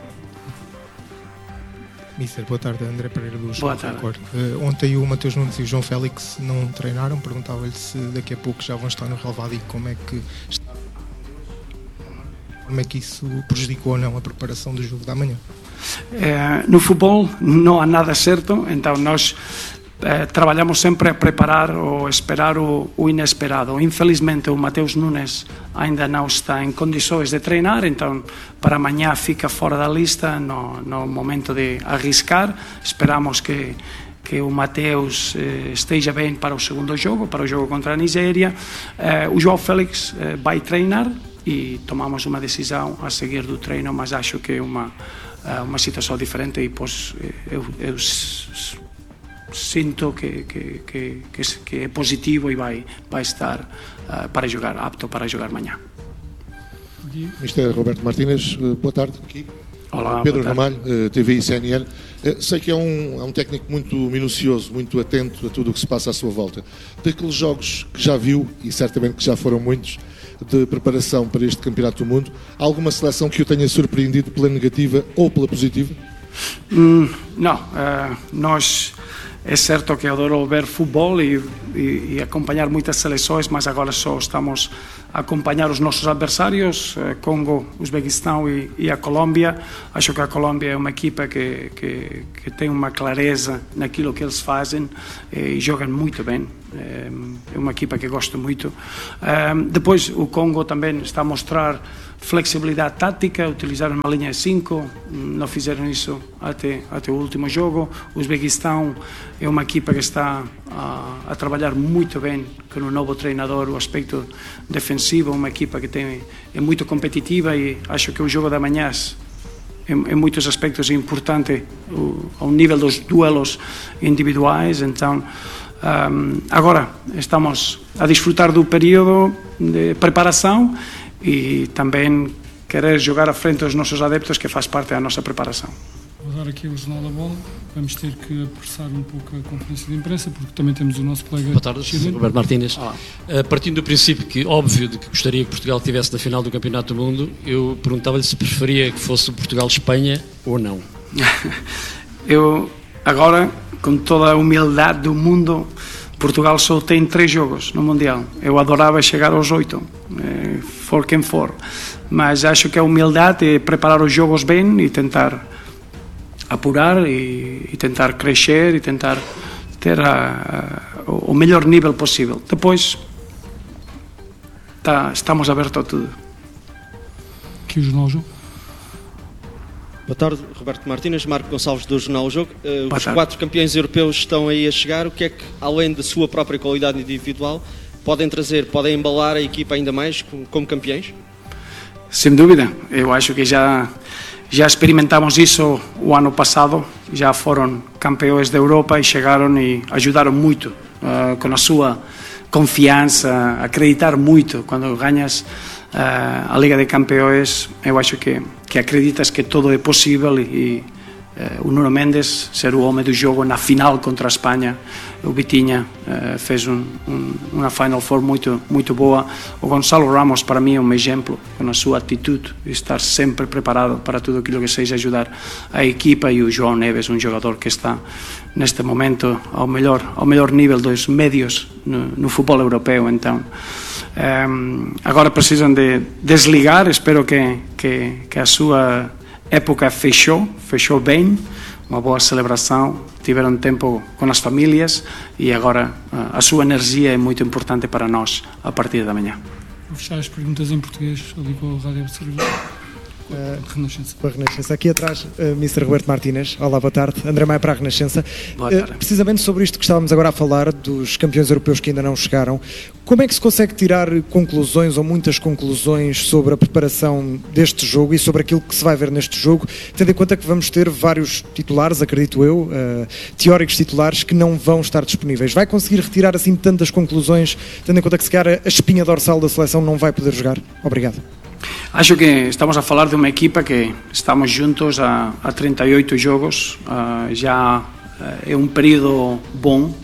Mister, boa tarde, André Pereira do Boa tarde. Uh, ontem o Mateus Nunes e o João Félix não treinaram, perguntava-lhe se daqui a pouco já vão estar no relvado e como é que está, como é que isso prejudicou ou não a preparação do jogo da manhã. Uh, no futebol não há nada certo, então nós uh, trabalhamos sempre a preparar ou esperar o, o inesperado. Infelizmente o Mateus Nunes ainda não está em condições de treinar, então para amanhã fica fora da lista no, no momento de arriscar. Esperamos que, que o Mateus eh, esteja bem para o segundo jogo, para o jogo contra a Nigéria. Eh, o João Félix eh, vai treinar e tomamos uma decisão a seguir do treino, mas acho que é uma, uma situação diferente e pois, eu, eu sinto que, que, que, que é positivo e vai, vai estar uh, para jogar, apto para jogar amanhã. mister Roberto Martínez, boa tarde. Aqui. Olá, Pedro boa tarde. Ramalho, T V I C N N. Sei que é um, é um técnico muito minucioso, muito atento a tudo o que se passa à sua volta. Daqueles jogos que já viu, e certamente que já foram muitos, de preparação para este Campeonato do Mundo, há alguma seleção que o tenha surpreendido pela negativa ou pela positiva? Hum, não, uh, nós é certo que adoro ver futebol e, e, e acompanhar muitas seleções, mas agora só estamos a acompanhar os nossos adversários, Congo, Uzbequistão e, e a Colômbia. Acho que a Colômbia é uma equipa que, que, que tem uma clareza naquilo que eles fazem e jogam muito bem. É uma equipa que gosto muito. Depois o Congo também está a mostrar flexibilidade tática, utilizaram uma linha de cinco, não fizeram isso até, até o último jogo. O Uzbequistão é uma equipa que está a, a trabalhar muito bem com o novo treinador, o aspecto defensivo, uma equipa que tem, é muito competitiva e acho que o jogo da manhã em, em muitos aspectos é importante o, ao nível dos duelos individuais. Então, um, agora estamos a desfrutar do período de preparação e também querer jogar à frente dos nossos adeptos, que faz parte da nossa preparação. Vou dar aqui o Jornal da Bola. Vamos ter que apressar um pouco a conferência de imprensa, porque também temos o nosso colega... Boa tarde, chileno. Roberto Martínez. Uh, partindo do princípio que, óbvio, de que gostaria que Portugal estivesse na final do Campeonato do Mundo, eu perguntava-lhe se preferia que fosse o Portugal-Espanha ou não. Eu, agora, com toda a humildade do mundo, Portugal só tem três jogos no Mundial. Eu adorava chegar aos oito, eh, for quem for. Mas acho que a humildade é preparar os jogos bem e tentar apurar e, e tentar crescer e tentar ter a, a, o melhor nível possível. Depois, tá, estamos abertos a tudo. Aqui o Jornal Jogo. Boa tarde, Roberto Martínez, Marco Gonçalves do Jornal o Jogo. Uh, os tarde. quatro campeões europeus estão aí a chegar. O que é que, além da sua própria qualidade individual, podem trazer, podem embalar a equipa ainda mais como, como campeões? Sem dúvida. Eu acho que já, já experimentamos isso o ano passado. Já foram campeões da Europa e chegaram e ajudaram muito uh, com a sua confiança, acreditar muito quando ganhas Uh, a Liga de Campeões. Eu acho que, que acreditas que todo é possível e uh, o Nuno Mendes ser o homem do jogo na final contra a Espanha. O Vitinha uh, fez um, um, uma Final Four muito, muito boa. O Gonçalo Ramos para mim é um exemplo com a sua atitude de estar sempre preparado para tudo aquilo que seja ajudar a equipa, e o João Neves, um jogador que está neste momento ao melhor, ao melhor nível dos médios no, no futebol europeu. Então Um, agora precisam de desligar. Espero que, que, que a sua época fechou, fechou bem, uma boa celebração, tiveram tempo com as famílias e agora a sua energia é muito importante para nós a partir da manhã. Vou fechar as perguntas em português ali com a Rádio Observador. Uh, Renascença. Para a Renascença. Aqui atrás, uh, mister Roberto Martínez. Olá, boa tarde. André Maia para a Renascença. Boa tarde. Uh, precisamente sobre isto que estávamos agora a falar, dos campeões europeus que ainda não chegaram, como é que se consegue tirar conclusões, ou muitas conclusões, sobre a preparação deste jogo e sobre aquilo que se vai ver neste jogo, tendo em conta que vamos ter vários titulares, acredito eu, uh, teóricos titulares, que não vão estar disponíveis? Vai conseguir retirar assim tantas conclusões, tendo em conta que se calhar a espinha dorsal da seleção não vai poder jogar? Obrigado. Acho que estamos a falar de uma equipa que estamos juntos há, há trinta e oito jogos, uh, já uh, é um período bom.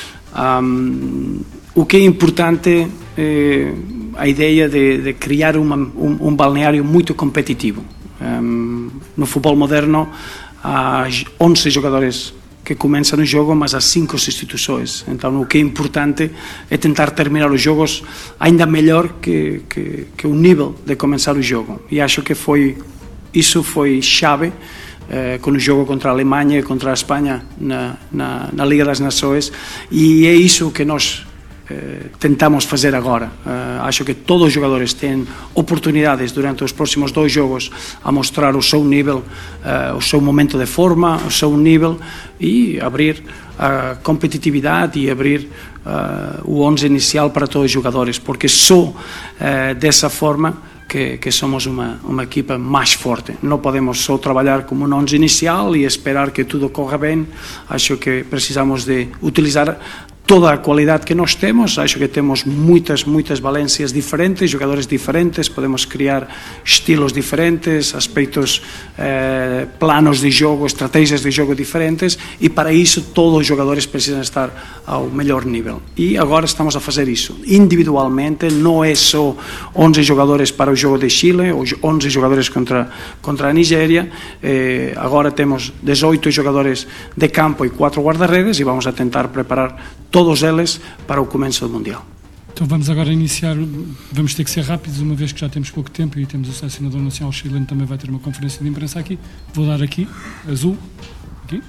Um, o que é importante é a ideia de, de criar uma, um, um balneário muito competitivo. Um, no futebol moderno há onze jogadores que começam o jogo, mas há cinco substituições. Então o que é importante é tentar terminar os jogos ainda melhor que, que, que o nível de começar o jogo. E acho que foi, isso foi chave eh, com o jogo contra a Alemanha e contra a Espanha na, na, na Liga das Nações, e é isso que nós eh, tentamos fazer agora. Eh, acho que todos os jogadores têm oportunidades durante os próximos dois jogos a mostrar o seu nível, eh, o seu momento de forma, o seu nível, e abrir a competitividade e abrir uh, o onze inicial para todos os jogadores, porque só uh, dessa forma que, que somos uma, uma equipa mais forte. Não podemos só trabalhar como um onze inicial e esperar que tudo corra bem. Acho que precisamos de utilizar toda a cualidade que nós temos. Acho que temos muitas, muitas valências diferentes, jogadores diferentes, podemos criar estilos diferentes, aspectos, eh, planos de jogo, estratégias de jogo diferentes, e para isso todos os jogadores precisam estar ao melhor nível. E agora estamos a fazer isso individualmente, não é só onze jogadores para o jogo de Chile, ou onze jogadores contra, contra a Nigéria, eh, agora temos dezoito jogadores de campo e quatro guarda-redes, e vamos a tentar preparar todos eles para o começo do Mundial. Então vamos agora iniciar, vamos ter que ser rápidos, uma vez que já temos pouco tempo e temos o selecionador nacional chileno, também vai ter uma conferência de imprensa aqui. Vou dar aqui, azul, aqui.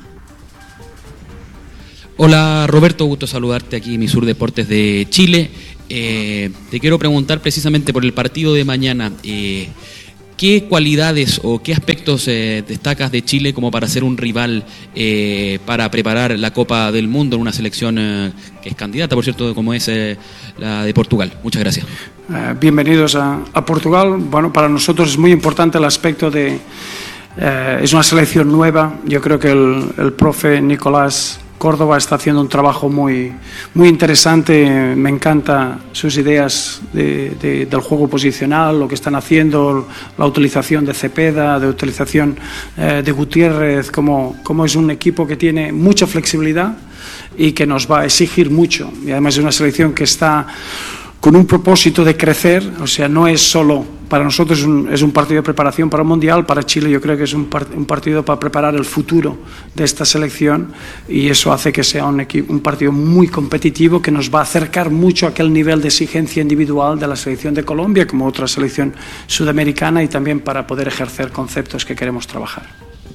Hola Roberto, gusto saludarte aquí en Misur Deportes de Chile. Eh, te quiero preguntar precisamente por el partido de mañana. Eh, ¿Qué cualidades o qué aspectos eh, destacas de Chile como para ser un rival eh, para preparar la Copa del Mundo en una selección eh, que es candidata, por cierto, como es eh, la de Portugal? Muchas gracias. Uh, bienvenidos a, a Portugal. Bueno, para nosotros es muy importante el aspecto de... Uh, es una selección nueva. Yo creo que el, el profe Nicolás Córdoba está haciendo un trabajo muy, muy interesante. Me encantan sus ideas de, de, del juego posicional, lo que están haciendo, la utilización de Cepeda, de utilización eh, de Gutiérrez, como, como es un equipo que tiene mucha flexibilidad y que nos va a exigir mucho. Y además es una selección que está con un propósito de crecer, o sea, no es solo, para nosotros es un, es un partido de preparación para el Mundial, para Chile yo creo que es un, part, un partido para preparar el futuro de esta selección, y eso hace que sea un, un partido muy competitivo que nos va a acercar mucho a aquel nivel de exigencia individual de la selección de Colombia, como otra selección sudamericana, y también para poder ejercer conceptos que queremos trabajar.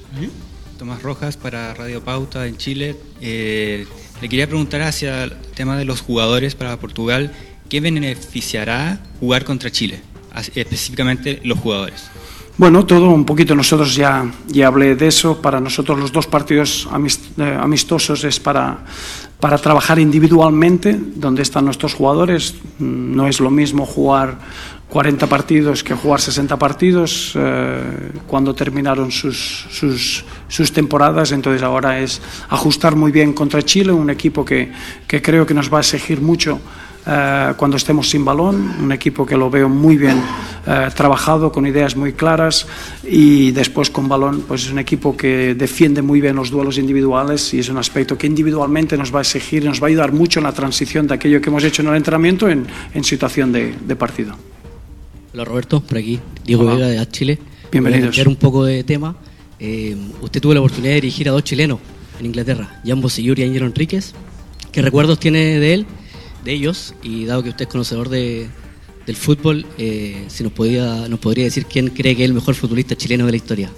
Tomás Rojas para Radio Pauta en Chile. Eh, le quería preguntar hacia el tema de los jugadores para Portugal. ¿Qué beneficiará jugar contra Chile, específicamente los jugadores? Bueno, todo un poquito, nosotros ya, ya hablé de eso. Para nosotros los dos partidos amistosos es para, para trabajar individualmente, donde están nuestros jugadores. No es lo mismo jugar cuarenta partidos que jugar sesenta partidos eh, cuando terminaron sus, sus, sus temporadas. Entonces ahora es ajustar muy bien contra Chile, un equipo que, que creo que nos va a exigir mucho Uh, cuando estemos sin balón, un equipo que lo veo muy bien uh, trabajado, con ideas muy claras, y después con balón pues es un equipo que defiende muy bien los duelos individuales, y es un aspecto que individualmente nos va a exigir y nos va a ayudar mucho en la transición de aquello que hemos hecho en el entrenamiento en, en situación de, de partido. Hola Roberto, por aquí, Diego Hola. Vega de A Chile. Bienvenidos. Voy a cambiar un poco de tema. Eh, usted tuvo la oportunidad de dirigir a dos chilenos en Inglaterra, Jan Bosellur y Ángelo Enríquez. ¿Qué recuerdos tiene de él? De ellos, y dado que usted es conocedor de, del fútbol, eh, si nos, podía, nos podría decir quién cree que es el mejor futbolista chileno de la historia.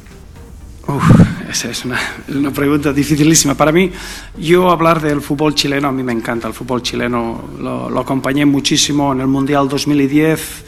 Uf, esa es una, una pregunta dificilísima. Para mí, yo hablar del fútbol chileno, a mí me encanta el fútbol chileno, lo, lo acompañé muchísimo en el Mundial dos mil diez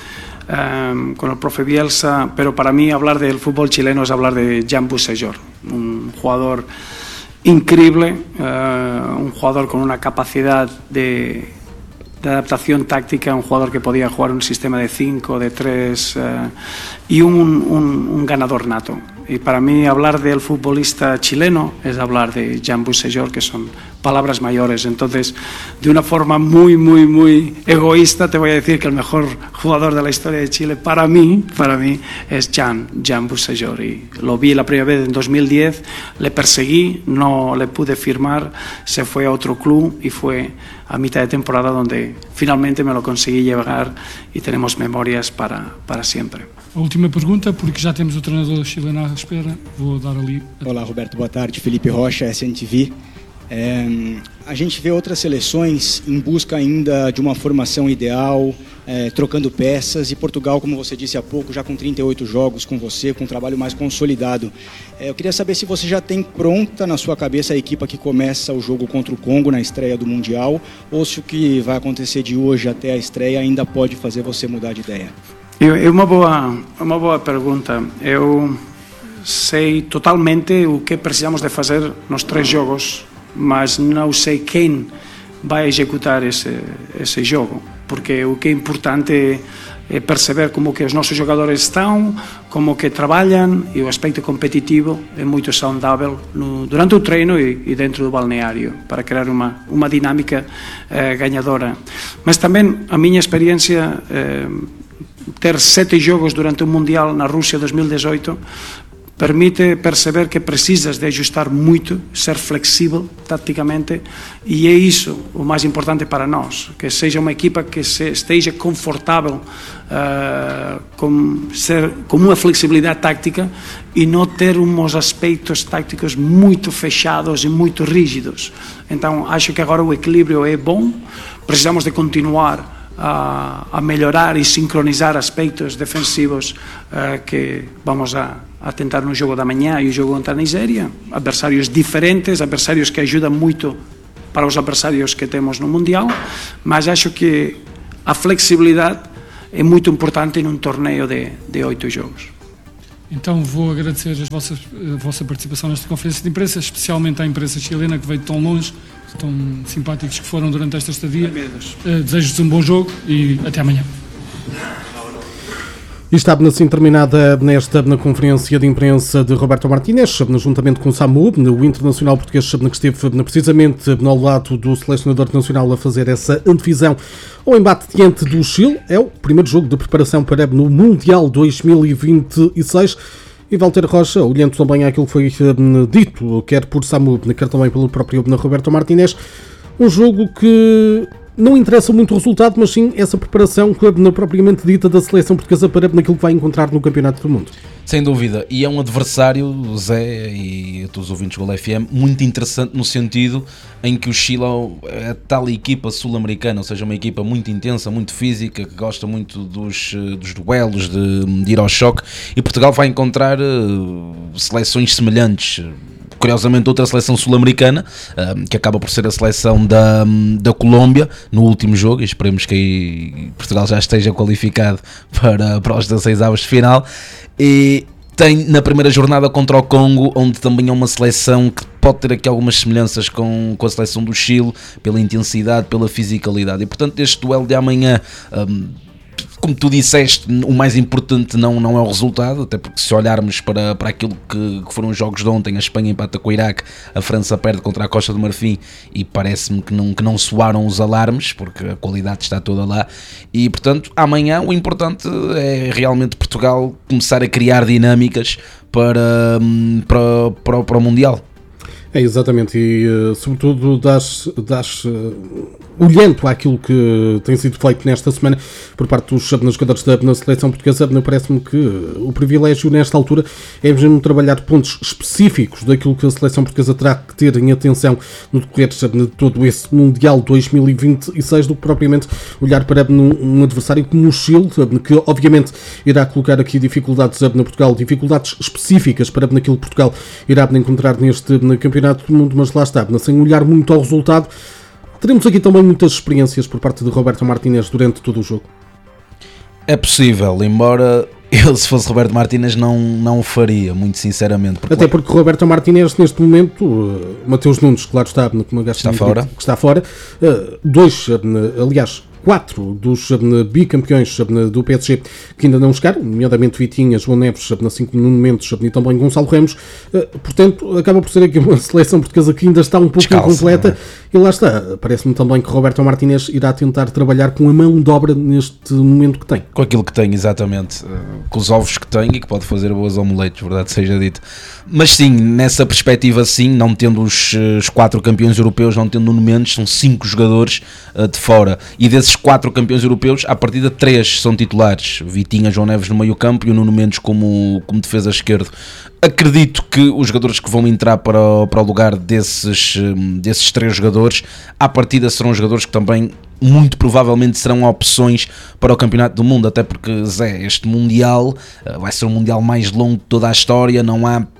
um, con el profe Bielsa, pero para mí hablar del fútbol chileno es hablar de Jan Bosellur, un jugador increíble, uh, un jugador con una capacidad de... de adaptación táctica, un jugador que podía jugar un sistema de cinco, de tres eh, y un, un, un ganador nato. Y para mí hablar del futbolista chileno es hablar de Jan Bosellur, que son palabras mayores. Entonces, de una forma muy, muy, muy egoísta, te voy a decir que el mejor jugador de la historia de Chile para mí, para mí es Jan, Jan Bosellur. Y lo vi la primera vez en dos mil diez, le perseguí, no le pude firmar, se fue a otro club y fue a mitad de temporada donde finalmente me lo conseguí llevar, y tenemos memorias para, para siempre. A última pergunta, porque já temos o treinador chileno à espera, vou dar ali. Olá Roberto, boa tarde, Felipe Rocha, S N T V. É, a gente vê outras seleções em busca ainda de uma formação ideal, é, trocando peças, e Portugal, como você disse há pouco, já com trinta e oito jogos com você, com um trabalho mais consolidado. É, eu queria saber se você já tem pronta na sua cabeça a equipa que começa o jogo contra o Congo na estreia do Mundial, ou se o que vai acontecer de hoje até a estreia ainda pode fazer você mudar de ideia. É uma boa, uma boa pergunta. Eu sei totalmente o que precisamos de fazer nos três jogos, mas não sei quem vai executar esse, esse jogo, porque o que é importante é perceber como que os nossos jogadores estão, como que trabalham, e o aspecto competitivo é muito saudável no, durante o treino e, e dentro do balneário, para criar uma, uma dinâmica eh, ganhadora. Mas também a minha experiência, eh, ter sete jogos durante o Mundial na Rússia dois mil e dezoito, permite perceber que precisas de ajustar muito, ser flexível taticamente, e é isso o mais importante para nós, que seja uma equipa que se esteja confortável uh, com, ser, com uma flexibilidade tática e não ter uns aspectos táticos muito fechados e muito rígidos. Então acho que agora o equilíbrio é bom, precisamos de continuar a, a melhorar e sincronizar aspectos defensivos uh, que vamos a, a tentar no jogo da manhã e o jogo contra a Nigéria, adversários diferentes, adversários que ajudam muito para os adversários que temos no Mundial, mas acho que a flexibilidade é muito importante num torneio de, de oito jogos. Então vou agradecer as vossas, a vossa participação nesta conferência de imprensa, especialmente à imprensa chilena que veio tão longe, tão simpáticos que foram durante esta estadia. Uh, Desejo-vos um bom jogo e até amanhã. E está assim terminada nesta na conferência de imprensa de Roberto Martínez, juntamente com o Samu, o internacional português que esteve precisamente ao lado do selecionador nacional a fazer essa antevisão ao embate diante do Chile. É o primeiro jogo de preparação para no Mundial dois mil e vinte e seis. E Walter Rocha, olhando também àquilo que foi dito, quer por Samu, quer também pelo próprio Roberto Martínez, um jogo que não interessa muito o resultado, mas sim essa preparação propriamente dita da seleção portuguesa para naquilo que vai encontrar no Campeonato do Mundo. Sem dúvida, e é um adversário, Zé e todos os ouvintes do Gol F M, muito interessante no sentido em que o Chile é a tal equipa sul-americana, ou seja, uma equipa muito intensa, muito física, que gosta muito dos, dos duelos, de, de ir ao choque, e Portugal vai encontrar uh, seleções semelhantes. Curiosamente, outra seleção sul-americana, que acaba por ser a seleção da, da Colômbia, no último jogo, e esperemos que Portugal já esteja qualificado para, para os dezasseis avos de final, e tem na primeira jornada contra o Congo, onde também é uma seleção que pode ter aqui algumas semelhanças com, com a seleção do Chile, pela intensidade, pela fisicalidade, e portanto este duelo de amanhã, um, como tu disseste, o mais importante não, não é o resultado, até porque se olharmos para, para aquilo que, que foram os jogos de ontem, a Espanha empata com o Iraque, a França perde contra a Costa do Marfim, e parece-me que não, que não soaram os alarmes, porque a qualidade está toda lá, e portanto amanhã o importante é realmente Portugal começar a criar dinâmicas para, para, para, para o Mundial. É, exatamente, e uh, sobretudo das, das uh, olhando àquilo que tem sido feito nesta semana por parte dos jogadores da na seleção portuguesa, parece-me que uh, o privilégio nesta altura é mesmo trabalhar pontos específicos daquilo que a seleção portuguesa terá que ter em atenção no decorrer de todo esse Mundial dois mil e vinte e seis, do que propriamente olhar para um, um adversário como o Chile, que obviamente irá colocar aqui dificuldades na Portugal, dificuldades específicas para aquilo que Portugal irá encontrar neste na campeonato do mundo, mas lá está, sem olhar muito ao resultado. Teremos aqui também muitas experiências por parte de Roberto Martínez durante todo o jogo. É possível, embora ele, se fosse Roberto Martínez, não, não o faria, muito sinceramente. Porque Até porque Roberto Martínez, neste momento, uh, Mateus Nunes, claro está, como está fora, que está fora, uh, dois, uh, aliás, quatro dos uh, bicampeões uh, do P S G que ainda não chegaram, nomeadamente Vitinha, João Neves, uh, cinco momentos, uh, e também Gonçalo Ramos, uh, portanto, acaba por ser aqui uma seleção portuguesa que ainda está um pouco Descalça, incompleta, é? E lá está, parece-me também que Roberto Martínez irá tentar trabalhar com a mão de obra neste momento que tem. Com aquilo que tem, exatamente, uh, com os ovos que tem e que pode fazer boas omeletes, verdade seja dito. Mas sim, nessa perspectiva sim, não tendo os, os quatro campeões europeus, não tendo Nuno Mendes, são cinco jogadores uh, de fora, e desses quatro campeões europeus, à partida três são titulares, Vitinha, João Neves no meio campo e o Nuno Mendes como, como defesa esquerdo. Acredito que os jogadores que vão entrar para o, para o lugar desses, desses três jogadores, à partida serão jogadores que também muito provavelmente serão opções para o Campeonato do Mundo, até porque, Zé, este Mundial uh, vai ser o Mundial mais longo de toda a história, não há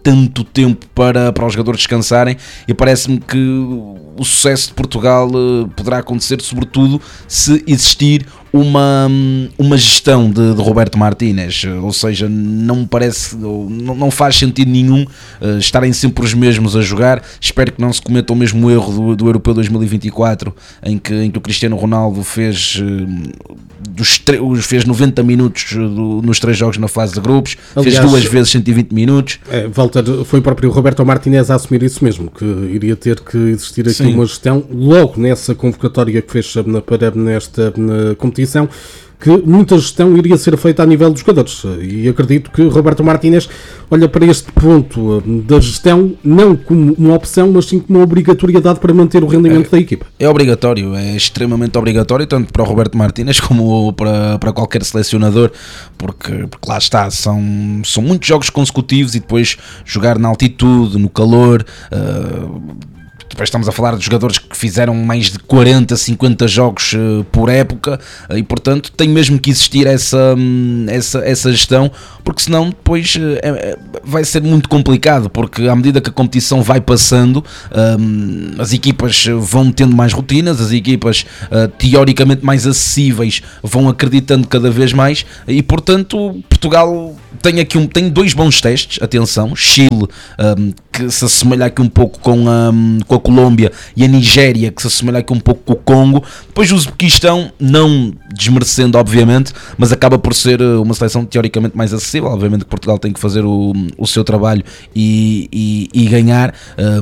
tanto tempo para, para os jogadores descansarem, e parece-me que o sucesso de Portugal uh, poderá acontecer sobretudo se existir uma, uma gestão de, de Roberto Martínez, ou seja, não me parece, não, não faz sentido nenhum uh, estarem sempre os mesmos a jogar. Espero que não se cometa o mesmo erro do, do Europeu dois mil e vinte e quatro, em que, em que o Cristiano Ronaldo fez, uh, dos fez noventa minutos do, nos três jogos na fase de grupos. Aliás, fez duas vezes cento e vinte minutos. É, Walter, foi o próprio Roberto Martínez a assumir isso mesmo, que iria ter que existir aqui Sim. uma gestão logo nessa convocatória que fez para nesta na competição, que muita gestão iria ser feita a nível dos jogadores, e acredito que Roberto Martínez olha para este ponto da gestão não como uma opção, mas sim como uma obrigatoriedade para manter o rendimento é, da equipa. É obrigatório, é extremamente obrigatório, tanto para o Roberto Martínez como para, para qualquer selecionador, porque, porque lá está, são, são muitos jogos consecutivos, e depois jogar na altitude, no calor. Uh, Depois estamos a falar de jogadores que fizeram mais de quarenta, cinquenta jogos uh, por época, uh, e portanto tem mesmo que existir essa, um, essa, essa gestão, porque senão depois uh, é, vai ser muito complicado, porque à medida que a competição vai passando, um, as equipas vão tendo mais rotinas, as equipas uh, teoricamente mais acessíveis vão acreditando cada vez mais, e portanto Portugal tem aqui um, tem dois bons testes, atenção, Chile, um, que se assemelha aqui um pouco com a, com a Colômbia, e a Nigéria, que se assemelha aqui um pouco com o Congo. Depois o Uzbequistão, não desmerecendo obviamente, mas acaba por ser uma seleção teoricamente mais acessível. Obviamente que Portugal tem que fazer o, o seu trabalho e, e, e ganhar.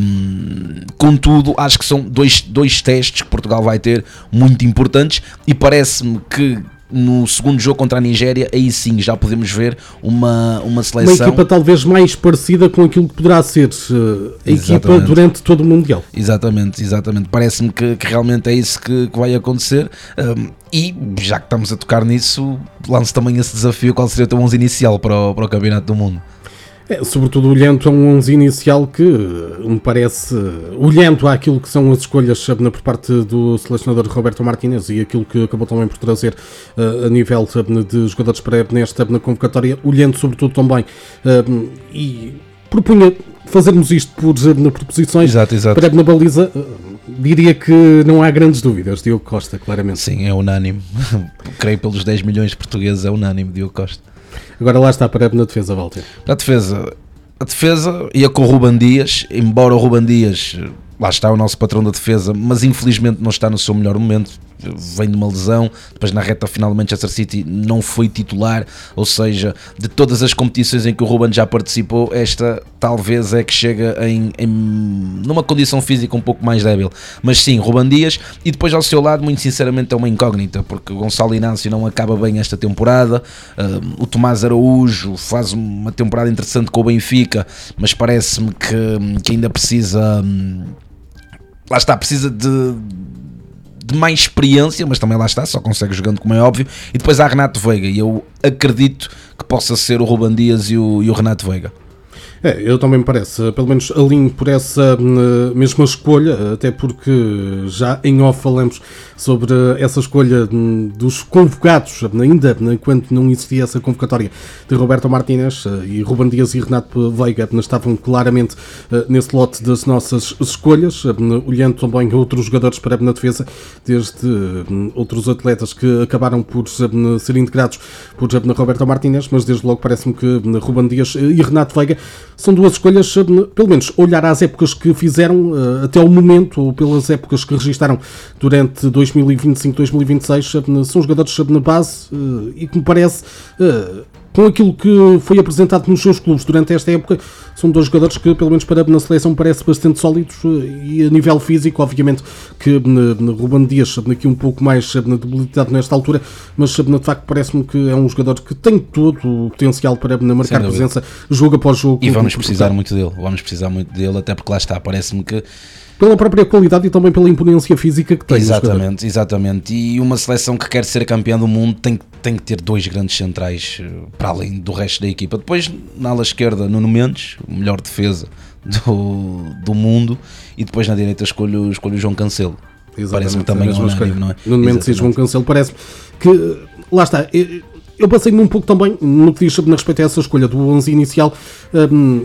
Um, contudo, acho que são dois, dois testes que Portugal vai ter muito importantes, e parece-me que no segundo jogo contra a Nigéria, aí sim já podemos ver uma, uma seleção, uma equipa talvez mais parecida com aquilo que poderá ser uh, a exatamente. equipa durante todo o Mundial. Exatamente, exatamente. Parece-me que, que realmente é isso que, que vai acontecer. Um, e já que estamos a tocar nisso, lanço também esse desafio: qual seria o teu onze inicial para o, para o Campeonato do Mundo? É, sobretudo olhando a um onze inicial que me parece, olhando àquilo que são as escolhas por parte do selecionador Roberto Martínez e aquilo que acabou também por trazer uh, a nível de jogadores para nesta na convocatória, olhando sobretudo também uh, e propunha fazermos isto por, por posições. Exato, exato. Para na baliza, uh, diria que não há grandes dúvidas. Diogo Costa, claramente. Sim, é unânime. Creio pelos dez milhões de portugueses, é unânime Diogo Costa. Agora lá está para na defesa, Walter. Para a defesa, a defesa ia com o Ruben Dias, embora o Ruben Dias, lá está o nosso patrão da defesa, mas infelizmente não está no seu melhor momento, vem de uma lesão, depois na reta final do Manchester City não foi titular, ou seja, de todas as competições em que o Ruben já participou, esta talvez é que chega em, em numa condição física um pouco mais débil, mas sim, Ruben Dias, e depois ao seu lado, muito sinceramente, é uma incógnita, porque o Gonçalo Inácio não acaba bem esta temporada, uh, o Tomás Araújo faz uma temporada interessante com o Benfica, mas parece-me que, que ainda precisa, um, lá está, precisa de de mais experiência, mas também lá está, só consegue jogando, como é óbvio. E depois há Renato Veiga, e eu acredito que possa ser o Ruben Dias e o, e o Renato Veiga. É, eu também me parece, pelo menos alinho por essa uh, mesma escolha, até porque já em off falamos sobre essa escolha um, dos convocados, ainda enquanto não existia essa convocatória de Roberto Martínez, uh, e Ruben Dias e Renato Veiga estavam claramente uh, nesse lote das nossas escolhas, uh, olhando também outros jogadores para na defesa, desde uh, outros atletas que acabaram por uh, ser integrados por uh, Roberto Martínez, mas desde logo parece-me que uh, Ruben Dias e Renato Veiga são duas escolhas, pelo menos olhar às épocas que fizeram até ao momento, ou pelas épocas que registaram durante dois mil e vinte e cinco, dois mil e vinte e seis, são jogadores na base e que me parece, com aquilo que foi apresentado nos seus clubes durante esta época, são dois jogadores que, pelo menos para na seleção, parecem bastante sólidos, e a nível físico, obviamente, que na Ruben Dias aqui um pouco mais na debilidade nesta altura, mas de facto parece-me que é um jogador que tem todo o potencial para na marcar presença jogo após jogo. E vamos precisar muito dele, vamos precisar muito dele, até porque lá está, parece-me que pela própria qualidade e também pela imponência física que tem. Exatamente, exatamente. E uma seleção que quer ser campeã do mundo tem, tem que ter dois grandes centrais para além do resto da equipa. Depois, na ala esquerda, Nuno Mendes, o melhor defesa do, do mundo, e depois na direita escolho, escolho o João Cancelo. Parece-me também um unânime, não é? Nuno Mendes e João Cancelo, parece-me que, lá está, eu, eu passei-me um pouco também no que diz a respeito a essa escolha do onze inicial, um,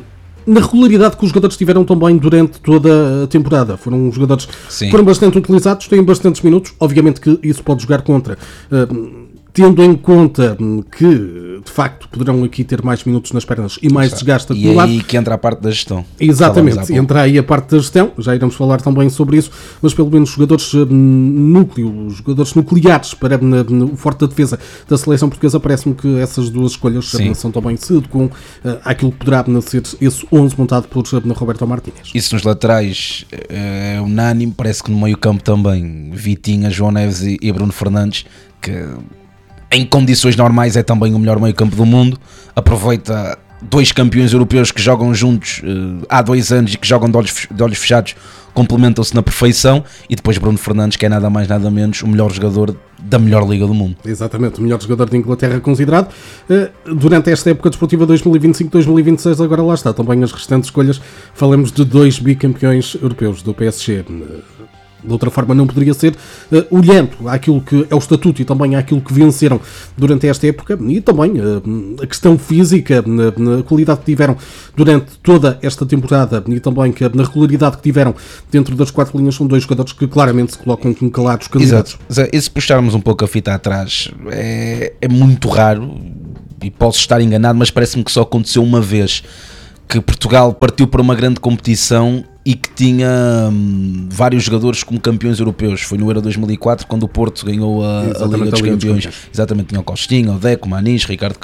na regularidade que os jogadores tiveram também durante toda a temporada. Foram jogadores Sim. que foram bastante utilizados, têm bastantes minutos, obviamente que isso pode jogar contra. Uh, Tendo em conta que, de facto, poderão aqui ter mais minutos nas pernas e mais desgaste acumulado. E aí que entra a parte da gestão. Exatamente, entra aí a parte da gestão, já iremos falar também sobre isso, mas pelo menos jogadores núcleo, jogadores nucleares para o forte da defesa da seleção portuguesa, parece-me que essas duas escolhas Sim. são também se adequam àquilo que poderá ser esse onze montado por Roberto Martínez. Isso nos laterais é unânime, parece que no meio campo também, Vitinha, João Neves e Bruno Fernandes, que em condições normais é também o melhor meio campo do mundo, aproveita dois campeões europeus que jogam juntos uh, há dois anos e que jogam de olhos, de olhos fechados, complementam-se na perfeição, e depois Bruno Fernandes, que é nada mais nada menos o melhor jogador da melhor liga do mundo. Exatamente, o melhor jogador de Inglaterra considerado uh, durante esta época desportiva dois mil e vinte e cinco dois mil e vinte e seis. Agora lá está, também as restantes escolhas, falamos de dois bicampeões europeus do P S G. De outra forma não poderia ser, uh, olhando àquilo que é o estatuto e também àquilo que venceram durante esta época, e também uh, a questão física, na, na qualidade que tiveram durante toda esta temporada, e também que, na regularidade que tiveram dentro das quatro linhas, são dois jogadores que claramente se colocam como calados candidatos. Exato. E se puxarmos um pouco a fita atrás, é, é muito raro, e posso estar enganado, mas parece-me que só aconteceu uma vez, que Portugal partiu para uma grande competição e que tinha hum, vários jogadores como campeões europeus. Foi no Euro dois mil e quatro, quando o Porto ganhou a, a Liga dos Campeões. Exatamente, tinha o Costinha, o Deco, o Manis, Ricardo